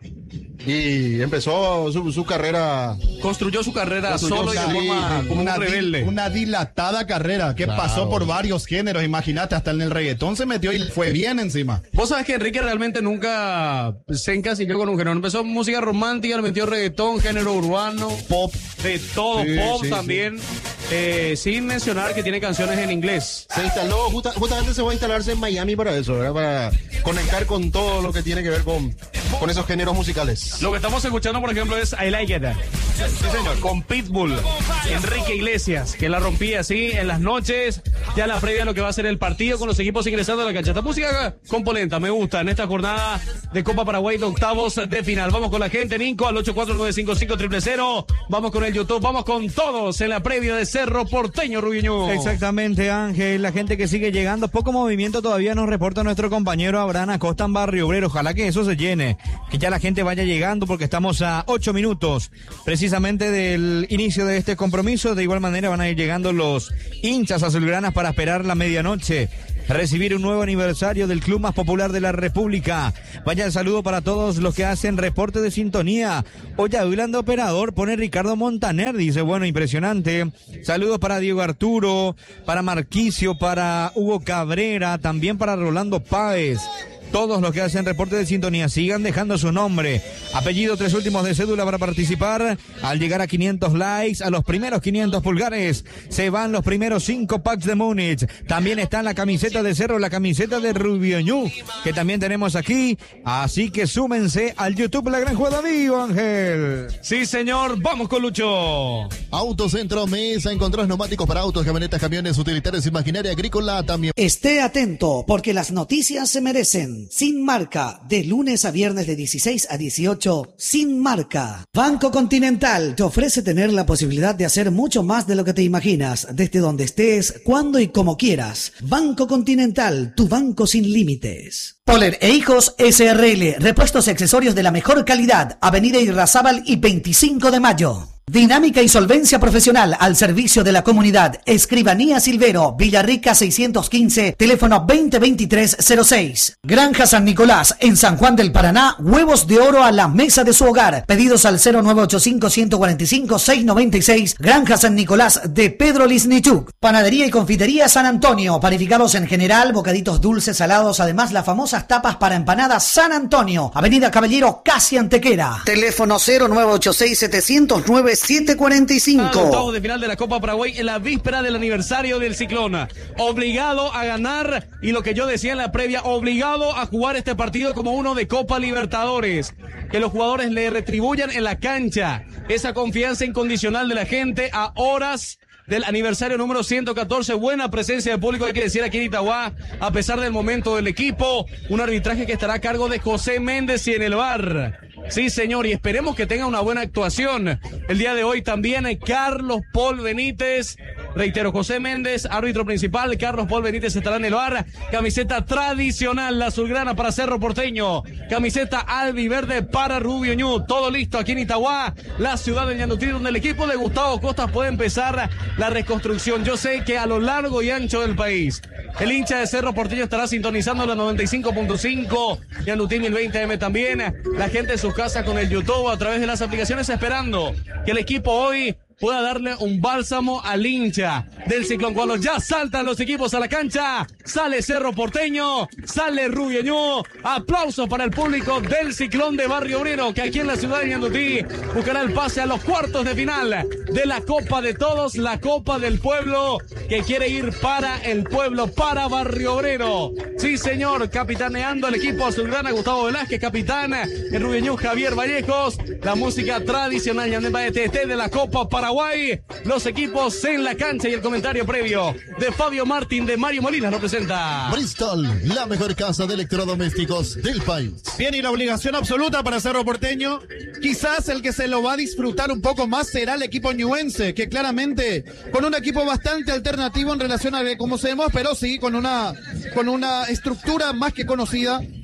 Y empezó su, su carrera. Construyó su carrera Construyó solo y de sí, forma como una, un di- rebelde. una dilatada carrera que Claro. pasó por varios géneros, imagínate, hasta en el reggaetón se metió y fue bien encima. Vos sabés que Enrique realmente nunca se encasilló con un género. Empezó música romántica, le metió reggaetón, género urbano, pop, de todo, Sí, pop sí, también. Eh, sin mencionar que tiene canciones en inglés. Se instaló, justa- justamente se va a instalarse en Miami para eso, ¿verdad? Para conectar con todo lo que tiene que ver con, con esos géneros musicales. Lo que estamos escuchando, por ejemplo, es I Like It. Sí, señor. Con Pitbull, Enrique Iglesias, que la rompía así en las noches, ya la previa a lo que va a ser el partido con los equipos ingresando a la cancha. Esta música con polenta, me gusta, en esta jornada de Copa Paraguay de octavos de final. Vamos con la gente, Nico, al ocho cuatro nueve cinco cinco cero cero cero. Vamos con el YouTube, vamos con todos en la previa de Cerro Porteño, Rubiño. Exactamente, Ángel. La gente que sigue llegando. Poco movimiento todavía nos reporta nuestro compañero Abraham Acosta en Barrio Obrero. Ojalá que eso se llene. Que ya la gente vaya llegando porque estamos a ocho minutos precisamente del inicio de este compromiso. De igual manera van a ir llegando los hinchas azulgranas para esperar la medianoche. Recibir un nuevo aniversario del club más popular de la República. Vaya el saludo para todos los que hacen reporte de sintonía. Oye, hablando operador, pone Ricardo Montaner, dice, bueno, impresionante. Saludos para Diego Arturo, para Marquicio, para Hugo Cabrera, también para Rolando Páez. Todos los que hacen reporte de sintonía, sigan dejando su nombre, apellido, tres últimos de cédula para participar. Al llegar a quinientos likes, a los primeros quinientos pulgares, se van los primeros cinco packs de Múnich. También está la camiseta de Cerro, la camiseta de Rubio Ñu, que también tenemos aquí. Así que súmense al YouTube La Gran Jugada Vivo, Ángel. Sí, señor, vamos con Lucho. Autocentro Mesa, encontrás neumáticos para autos, camionetas, camiones, utilitarios y maquinaria agrícola también. Esté atento, porque las noticias se merecen. Sin Marca, de lunes a viernes de dieciséis a dieciocho, Sin Marca. Banco Continental te ofrece tener la posibilidad de hacer mucho más de lo que te imaginas, desde donde estés, cuando y como quieras. Banco Continental, tu banco sin límites. Poler e Hijos S R L, repuestos y accesorios de la mejor calidad, Avenida Irrazábal y veinticinco de mayo. Dinámica y solvencia profesional al servicio de la comunidad. Escribanía Silvero, Villarrica seiscientos quince, teléfono veinte veintitrés cero seis. Granja San Nicolás, en San Juan del Paraná, huevos de oro a la mesa de su hogar. Pedidos al cero nueve ocho cinco, uno cuatro cinco, seis nueve seis. Granja San Nicolás de Pedro Lisnichuk. Panadería y confitería San Antonio, panificados en general, bocaditos dulces, salados, además las famosas tapas para empanadas San Antonio. Avenida Caballero, casi Antequera. Teléfono cero nueve ocho seis, siete cero nueve, siete cuatro cinco. Octavos de final de la Copa Paraguay en la víspera del aniversario del Ciclón. Obligado a ganar y lo que yo decía en la previa, obligado a jugar este partido como uno de Copa Libertadores. Que los jugadores le retribuyan en la cancha esa confianza incondicional de la gente a horas del aniversario número ciento catorce. Buena presencia de público, hay que decir, aquí en Itagua, a pesar del momento del equipo. Un arbitraje que estará a cargo de José Méndez y en el V A R. Sí, señor, y esperemos que tenga una buena actuación. El día de hoy también Carlos Paul Benítez. Reitero, José Méndez, árbitro principal. Carlos Paul Benítez estará en el V A R. Camiseta tradicional, la azulgrana para Cerro Porteño. Camiseta albiverde para Rubio Ñu. Todo listo aquí en Itagua, la ciudad de Ñandutí, donde el equipo de Gustavo Costas puede empezar la reconstrucción. Yo sé que a lo largo y ancho del país, el hincha de Cerro Porteño estará sintonizando la noventa y cinco punto cinco, Ñandutí mil veinte eme también. La gente de sus casas con el YouTube a través de las aplicaciones, esperando que el equipo hoy pueda darle un bálsamo al hincha del Ciclón. Cuando ya saltan los equipos a la cancha, sale Cerro Porteño, sale Rubio Ñu. Aplausos para el público del Ciclón de Barrio Obrero, que aquí en la ciudad de Ñandutí buscará el pase a los cuartos de final de la Copa de Todos, la Copa del Pueblo, que quiere ir para el pueblo, para Barrio Obrero. Sí, señor, capitaneando el equipo azulgrana, Gustavo Velázquez, capitán, el Rubio Ñu, Javier Vallejos. La música tradicional de la Copa para Paraguay, los equipos en la cancha y el comentario previo de Fabio Martín de Mario Molina lo presenta. Bristol, la mejor casa de electrodomésticos del país. Bien, y la obligación absoluta para Cerro Porteño, quizás el que se lo va a disfrutar un poco más será el equipo ñuense, que claramente con un equipo bastante alternativo en relación a cómo se vemos, pero sí con una, con una estructura más que conocida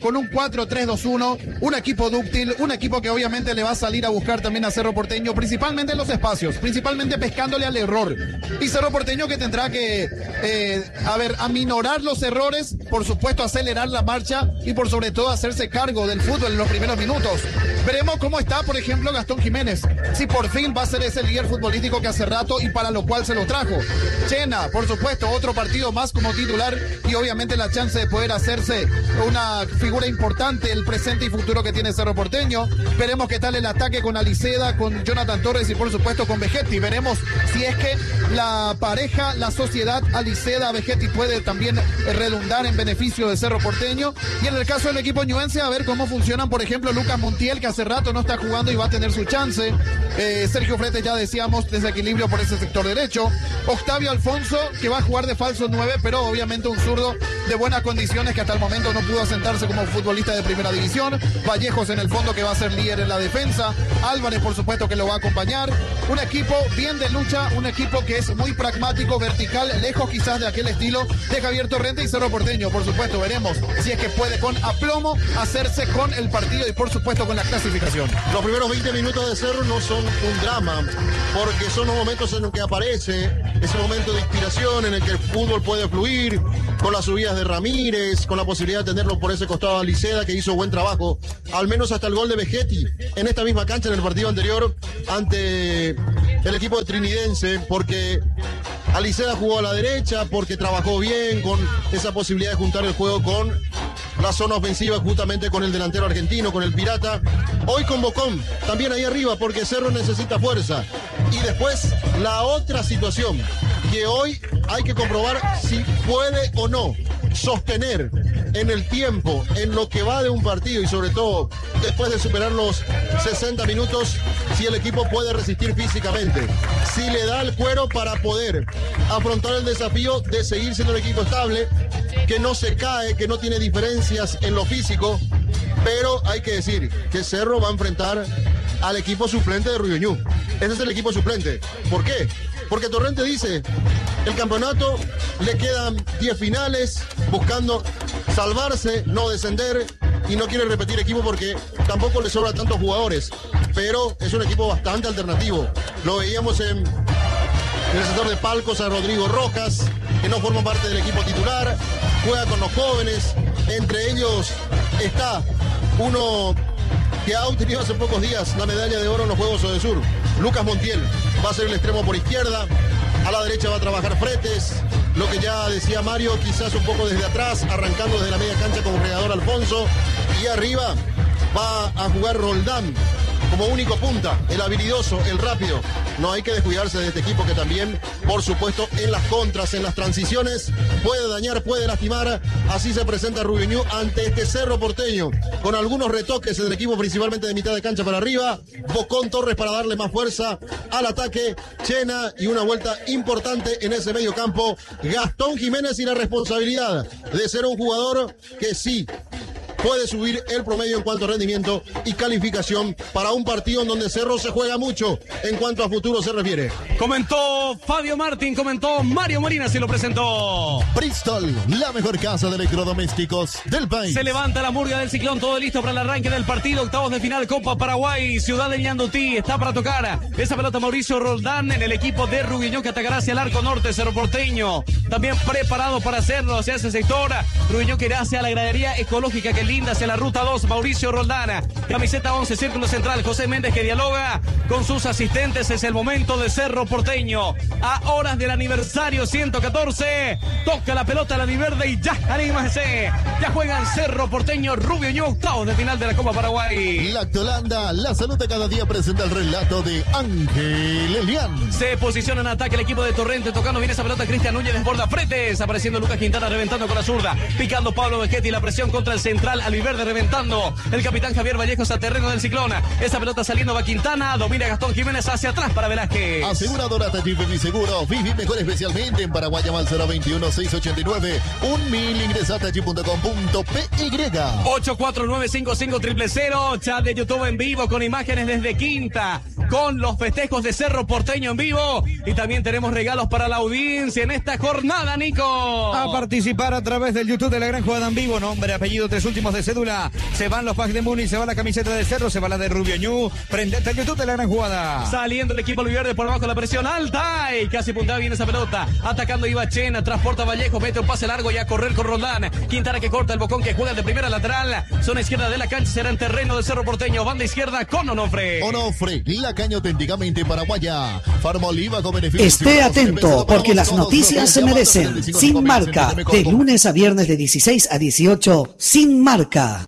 con un cuatro tres dos uno, un equipo dúctil, un equipo que obviamente le va a salir a buscar también a Cerro Porteño, principalmente en los espacios, principalmente pescándole al error. Y Cerro Porteño que tendrá que, eh, a ver, aminorar los errores, por supuesto acelerar la marcha y por sobre todo hacerse cargo del fútbol en los primeros minutos. Veremos cómo está, por ejemplo, Gastón Jiménez, si por fin va a ser ese líder futbolístico que hace rato y para lo cual se lo trajo. Chena, por supuesto, otro partido más como titular y obviamente la chance de poder hacerse una figura importante el presente y futuro que tiene Cerro Porteño. Veremos qué tal el ataque con Aliceda, con Jonathan Torres y por supuesto con Vegetti. Veremos si es que la pareja, la sociedad Aliceda-Vegetti puede también redundar en beneficio de Cerro Porteño. Y en el caso del equipo ñuense, a ver cómo funcionan, por ejemplo, Lucas Montiel, que hace rato no está jugando y va a tener su chance. Eh, Sergio Fretes, ya decíamos, desequilibrio por ese sector derecho. Octavio Alfonso, que va a jugar de falso nueve, pero obviamente un zurdo de buenas condiciones que hasta el momento no pudo asentarse como futbolista de primera división. Vallejos en el fondo, que va a ser líder en la defensa. Álvarez, por supuesto, que lo va a acompañar. Un equipo bien de lucha, un equipo que es muy pragmático, vertical, lejos quizás de aquel estilo de Javier Torrente y Cerro Porteño. Por supuesto, veremos si es que puede con aplomo hacerse con el partido y por supuesto con la clasificación. Los primeros veinte minutos de Cerro no son un drama, porque son los momentos en los que aparece ese momento de inspiración en el que el fútbol puede fluir, con las subidas de Ramírez, con la posibilidad de tenerlo por ese costado a Aliceda, que hizo buen trabajo, al menos hasta el gol de Vegetti, en esta misma cancha en el partido anterior ante el equipo de Trinidense, porque Aliceda jugó a la derecha, porque trabajó bien con esa posibilidad de juntar el juego con la zona ofensiva, justamente con el delantero argentino, con el Pirata. Hoy con Bocón, también ahí arriba, porque Cerro necesita fuerza. Y después, la otra situación, que hoy hay que comprobar si puede o no sostener en el tiempo, en lo que va de un partido y sobre todo después de superar los sesenta minutos, si el equipo puede resistir físicamente, si le da el cuero para poder afrontar el desafío de seguir siendo un equipo estable, que no se cae, que no tiene diferencias en lo físico. Pero hay que decir que Cerro va a enfrentar al equipo suplente de Rubiñú. Ese es el equipo suplente. ¿Por qué? Porque Torrente dice, el campeonato le quedan diez finales, buscando salvarse, no descender, y no quiere repetir equipo porque tampoco le sobran tantos jugadores. Pero es un equipo bastante alternativo. Lo veíamos en, en el sector de palcos a Rodrigo Rojas, que no forma parte del equipo titular, juega con los jóvenes, entre ellos está uno que ha obtenido hace pocos días la medalla de oro en los Juegos Odesur, Lucas Montiel, va a ser el extremo por izquierda, a la derecha va a trabajar Fretes, lo que ya decía Mario, quizás un poco desde atrás, arrancando desde la media cancha con Regador Alfonso, y arriba va a jugar Roldán como único punta, el habilidoso, el rápido. No hay que descuidarse de este equipo que también, por supuesto, en las contras, en las transiciones, puede dañar, puede lastimar. Así se presenta Rubiñú ante este Cerro Porteño, con algunos retoques en el equipo, principalmente de mitad de cancha para arriba. Bocón Torres para darle más fuerza al ataque. Chena y una vuelta importante en ese medio campo. Gastón Jiménez y la responsabilidad de ser un jugador que sí puede subir el promedio en cuanto a rendimiento y calificación para un partido en donde Cerro se juega mucho en cuanto a futuro se refiere. Comentó Fabio Martín, comentó Mario Molina, se lo presentó Bristol, la mejor casa de electrodomésticos del país. Se levanta la murga del Ciclón, todo listo para el arranque del partido, octavos de final, Copa Paraguay, Ciudad de Ñandutí, está para tocar esa pelota Mauricio Roldán en el equipo de Rubiñó, que atacará hacia el arco norte. Cerro Porteño también preparado para hacerlo hacia ese sector. Rubiñó que irá hacia la gradería ecológica que linda hacia la ruta dos, Mauricio Roldán, camiseta once, círculo central, José Méndez, que dialoga con sus asistentes. Es el momento de Cerro Porteño, a horas del aniversario ciento catorce, toca la pelota la Viverde y ya, anímase, ya juegan Cerro Porteño, Rubiñó, octavos de final de la Copa Paraguay. Lactolanda, la salud de cada día, presenta el relato de Ángel Elián. Se posiciona en ataque el equipo de Torrente, tocando bien esa pelota Cristian Núñez, desborda Fretes, apareciendo Lucas Quintana, reventando con la zurda, picando Pablo Vegetti, la presión contra el central Alviverde, reventando el capitán Javier Vallejos a terreno del Ciclón. Esa pelota saliendo va Quintana, domina Gastón Jiménez hacia atrás para Velázquez. Aseguradora Tachife Mi Seguro, viví mejor especialmente en Paraguay, llama al cero veintiuno, seiscientos ochenta y nueve, un mil, ingresa a tachi punto com punto pe y. ocho cuatro nueve cinco cinco cero cero cero, chat de YouTube en vivo con imágenes desde Quinta, con los festejos de Cerro Porteño en vivo, y también tenemos regalos para la audiencia en esta jornada. jornada, Nico. A participar a través del YouTube de La Gran Jugada en Vivo. Nombre, apellido, tres últimos de cédula. Se van los packs de Muni, se va la camiseta de Cerro, se va la de Rubio Ñu. Prendete al YouTube de La Gran Jugada. Saliendo el equipo Oliverde por abajo, la presión alta. Y casi puntada viene esa pelota. Atacando Iba Chena, transporta Vallejo, mete un pase largo y a correr con Roldán. Quintana que corta el Bocón, que juega de primera lateral. Zona izquierda de la cancha, será en terreno del Cerro Porteño. Banda izquierda con Onofre. Onofre, la caña auténticamente paraguaya. Farmoliva con beneficio. Esté atento, porque las noticias se merecen. Sin Marca, de lunes a viernes de dieciséis a dieciocho, Sin Marca.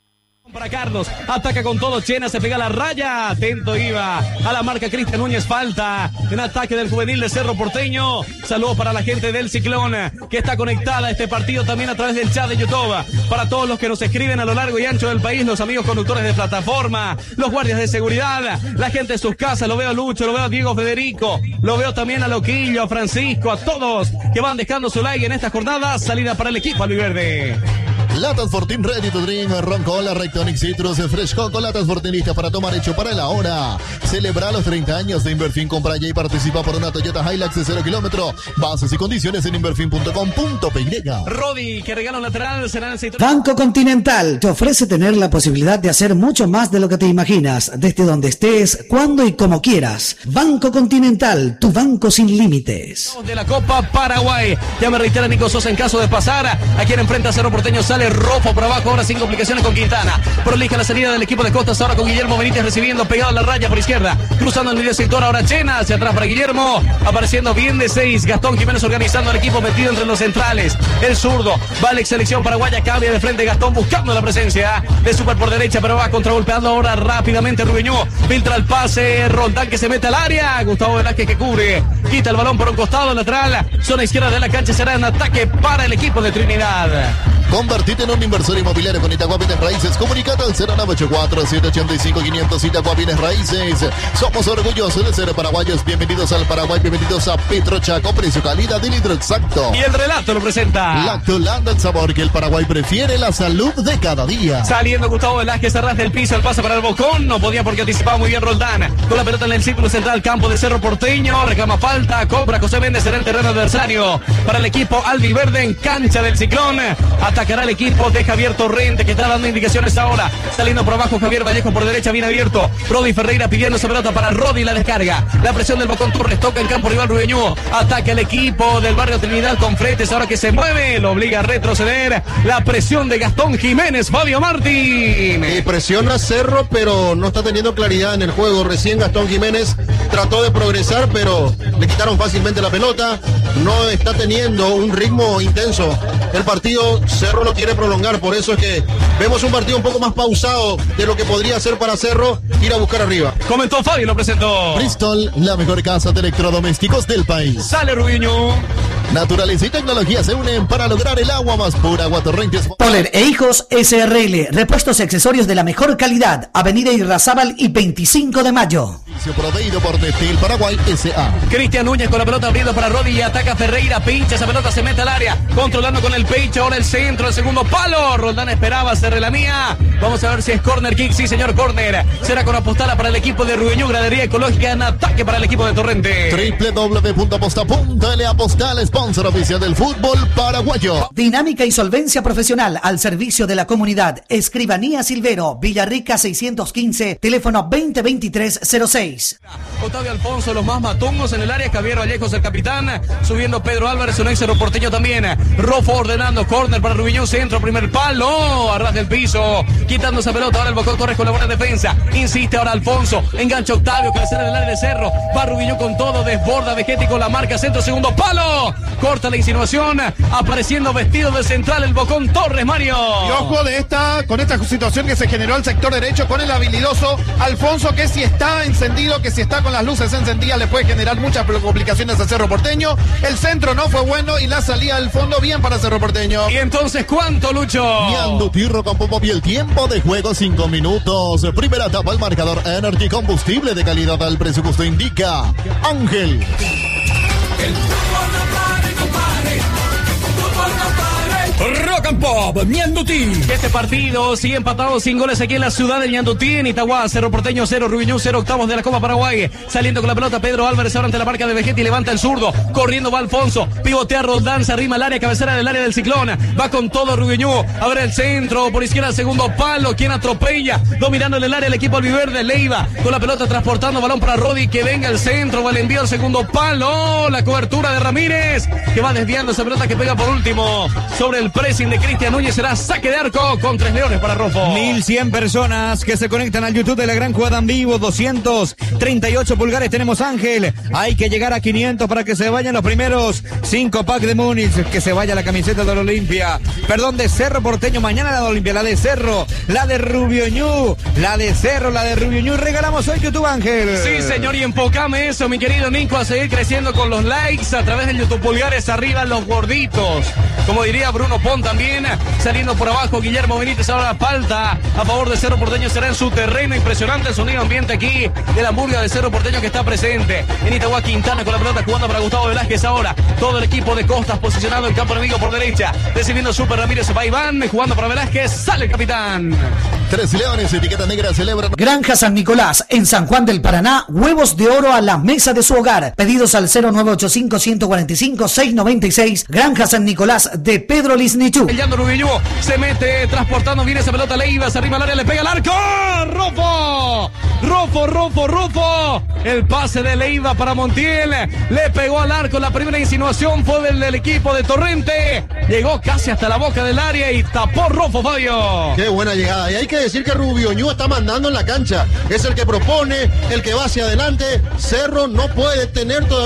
Para Carlos, ataca con todo Chena, se pega a la raya, atento iba a la marca Cristian Núñez, falta en ataque del juvenil de Cerro Porteño. Saludos para la gente del Ciclón que está conectada a este partido también a través del chat de YouTube, para todos los que nos escriben a lo largo y ancho del país, los amigos conductores de plataforma, los guardias de seguridad, la gente de sus casas. Lo veo a Lucho, lo veo a Diego Federico, lo veo también a Loquillo, a Francisco, a todos que van dejando su like en esta jornada. Salida para el equipo albiverde. Latas Fortin Ready to Drink, Ron Cola, Rectonic Citrus, Fresco con latas Fortin lista para tomar, hecho para el ahora. Celebra los treinta años de Inverfin, compra ya y participa por una Toyota Hilux de cero kilómetro. Bases y condiciones en inverfin punto com punto pe y. Rodi, que regala un lateral, será en el centro. Banco Continental te ofrece tener la posibilidad de hacer mucho más de lo que te imaginas, desde donde estés, cuando y como quieras. Banco Continental, tu banco sin límites. De la Copa Paraguay, ya me reitera Nico Sosa, en caso de pasar, a quien enfrenta Cerro Porteño, sale Rojo por abajo, ahora sin complicaciones con Quintana. Prolija la salida del equipo de Costas, ahora con Guillermo Benítez recibiendo, pegado a la raya por izquierda, cruzando el medio sector, ahora Chena, hacia atrás para Guillermo, apareciendo bien de seis, Gastón Jiménez organizando el equipo, metido entre los centrales, el zurdo, vale selección paraguaya, cambia de frente Gastón buscando la presencia de Super por derecha, pero va contragolpeando ahora rápidamente Rubeñú, filtra el pase, Roldán que se mete al área, Gustavo Velázquez que cubre, quita el balón por un costado lateral, zona izquierda de la cancha, será en ataque para el equipo de Trinidad. Convertite en un inversor inmobiliario con Itagua Bienes Raíces. Comunicate al cero nueve ocho cuatro, siete ocho cinco, quinientos. Itagua Bienes Raíces. Somos orgullosos de ser paraguayos. Bienvenidos al Paraguay, bienvenidos a Petrochaco. Precio, calidad y litro exacto. Y el relato lo presenta Lactolanda, el sabor que el Paraguay prefiere, la salud de cada día. Saliendo Gustavo Velázquez, arras del piso, el pase para el Bocón. No podía porque anticipaba muy bien Roldán. Con la pelota en el círculo central, campo de Cerro Porteño. Reclama falta, cobra José Méndez, será el terreno adversario para el equipo albiverde en cancha del Ciclón. Atacará el equipo de Javier Torrente, que está dando indicaciones ahora. Saliendo por abajo Javier Vallejo por derecha, bien abierto. Rodi Ferreira pidiendo esa pelota para Rodi, la descarga. La presión del Bocón Torres, toca en campo rival Rubeñú. Ataca el equipo del barrio Trinidad con Fretes, ahora que se mueve, lo obliga a retroceder. La presión de Gastón Jiménez, Fabio Martín. Y presiona Cerro, pero no está teniendo claridad en el juego. Recién Gastón Jiménez trató de progresar, pero le quitaron fácilmente la pelota. No está teniendo un ritmo intenso el partido. Cerro lo quiere prolongar, por eso es que vemos un partido un poco más pausado de lo que podría ser para Cerro ir a buscar arriba. Comentó Fabio, lo presentó Bristol, la mejor casa de electrodomésticos del país. Sale Rubiño. Naturaleza y tecnología se unen para lograr el agua más pura. Agua Torrentes. Poler e Hijos S R L, repuestos y accesorios de la mejor calidad. Avenida Irrazábal y veinticinco de mayo. Proveído por Nestil Paraguay S A. Cristian Núñez con la pelota abriendo para Rodi y ataca Ferreira, pincha esa pelota, se mete al área, controlando con el pecho, ahora el centro, el segundo palo. Roldán esperaba, se relamía. Vamos a ver si es corner kick, sí señor, corner. Será con apostala para el equipo de Rubeñú, gradería ecológica en ataque para el equipo de Torrente. doble u doble u doble u punto aposta punto ele, Apostal, sponsor oficial del fútbol paraguayo. Dinámica y solvencia profesional al servicio de la comunidad. Escribanía Silvero, Villarrica seiscientos quince, teléfono veinte veintitrés cero seis. Octavio Alfonso, los más matungos en el área. Javier Vallejos, el capitán. Subiendo Pedro Álvarez, un ex Cerro-Porteño también. Rofo ordenando, córner para Rubiñú, centro, primer palo, arras del piso, quitando esa pelota. Ahora el Bocón Torres con la buena defensa. Insiste ahora Alfonso, engancha Octavio, que va a ser en el área de Cerro. Va Rubiñú con todo, desborda Vegetti con la marca, centro, segundo palo. Corta la insinuación, apareciendo vestido de central el Bocón Torres, Mario. Y ojo de esta, con esta situación que se generó al sector derecho con el habilidoso Alfonso, que si está encendido, que si está con las luces encendidas le puede generar muchas complicaciones a Cerro Porteño. El centro no fue bueno y la salida del fondo bien para Cerro Porteño. Y entonces, ¿cuánto, Lucho? Miando Tirro con Popo y el tiempo de juego cinco minutos. Primera etapa, el marcador Energy, combustible de calidad al presupuesto indica Ángel. El fútbol no pare, compadre. El fútbol no pare. Rock and Pop, Ñandutí. Este partido sigue empatado sin goles aquí en la ciudad de Ñandutí, en Itagua. Cerro Porteño cero, Rubiñú cero, octavos de la Copa Paraguay. Saliendo con la pelota Pedro Álvarez ahora ante la marca de Vegetti, levanta el zurdo. Corriendo va Alfonso, pivotea Roldán, se arrima al área, cabecera del área del Ciclón. Va con todo Rubiñú, abre el centro, por izquierda segundo palo, quien atropella, dominando en el área el equipo albiverde. Leiva con la pelota transportando balón para Rodi, que venga el centro, va el envío al segundo palo, la cobertura de Ramírez, que va desviando esa pelota que pega por último sobre el pressing de Cristian Núñez. Será saque de arco con tres leones para Rofo. mil cien personas que se conectan al YouTube de la gran jugada en vivo, doscientos treinta y ocho pulgares tenemos, Ángel. Hay que llegar a quinientos para que se vayan los primeros cinco pack de Múnich, que se vaya la camiseta de la Olimpia, perdón, de Cerro Porteño. Mañana la de Olimpia, la de Cerro, la de Rubiñú, la de Cerro, la de Rubiñú. Regalamos hoy YouTube, Ángel. Sí, señor, y enfocame eso, mi querido Nico, a seguir creciendo con los likes a través del YouTube. Pulgares arriba, los gorditos. Como diría Bruno Pon también, saliendo por abajo Guillermo Benítez. Ahora falta a favor de Cerro Porteño, será en su terreno. Impresionante el sonido ambiente aquí de la Hamburga de Cerro Porteño, que está presente en Itagua. Quintana con la pelota jugando para Gustavo Velázquez. Ahora todo el equipo de Costas posicionado en campo enemigo por derecha, recibiendo Super Ramírez. Va Iván jugando para Velázquez, sale el capitán. Tres leones, etiqueta negra, celebran. Granja San Nicolás, en San Juan del Paraná, huevos de oro a la mesa de su hogar. Pedidos al cero nueve ocho cinco, uno cuatro cinco, seis nueve seis. Granja San Nicolás de Pedro Lisnichú. El Yando Rubiñú se mete transportando, viene esa pelota, Leiva, se arriba al área, le pega al arco. ¡Rofo! ¡Rofo, Rofo, Rofo! El pase de Leiva para Montiel, le pegó al arco. La primera insinuación fue del, del equipo de Torrente. Llegó casi hasta la boca del área y tapó Rofo, Fabio. Qué buena llegada. Y hay que decir que Rubiñú está mandando en la cancha. Es el que propone, el que va hacia adelante. Cerro no puede tener todavía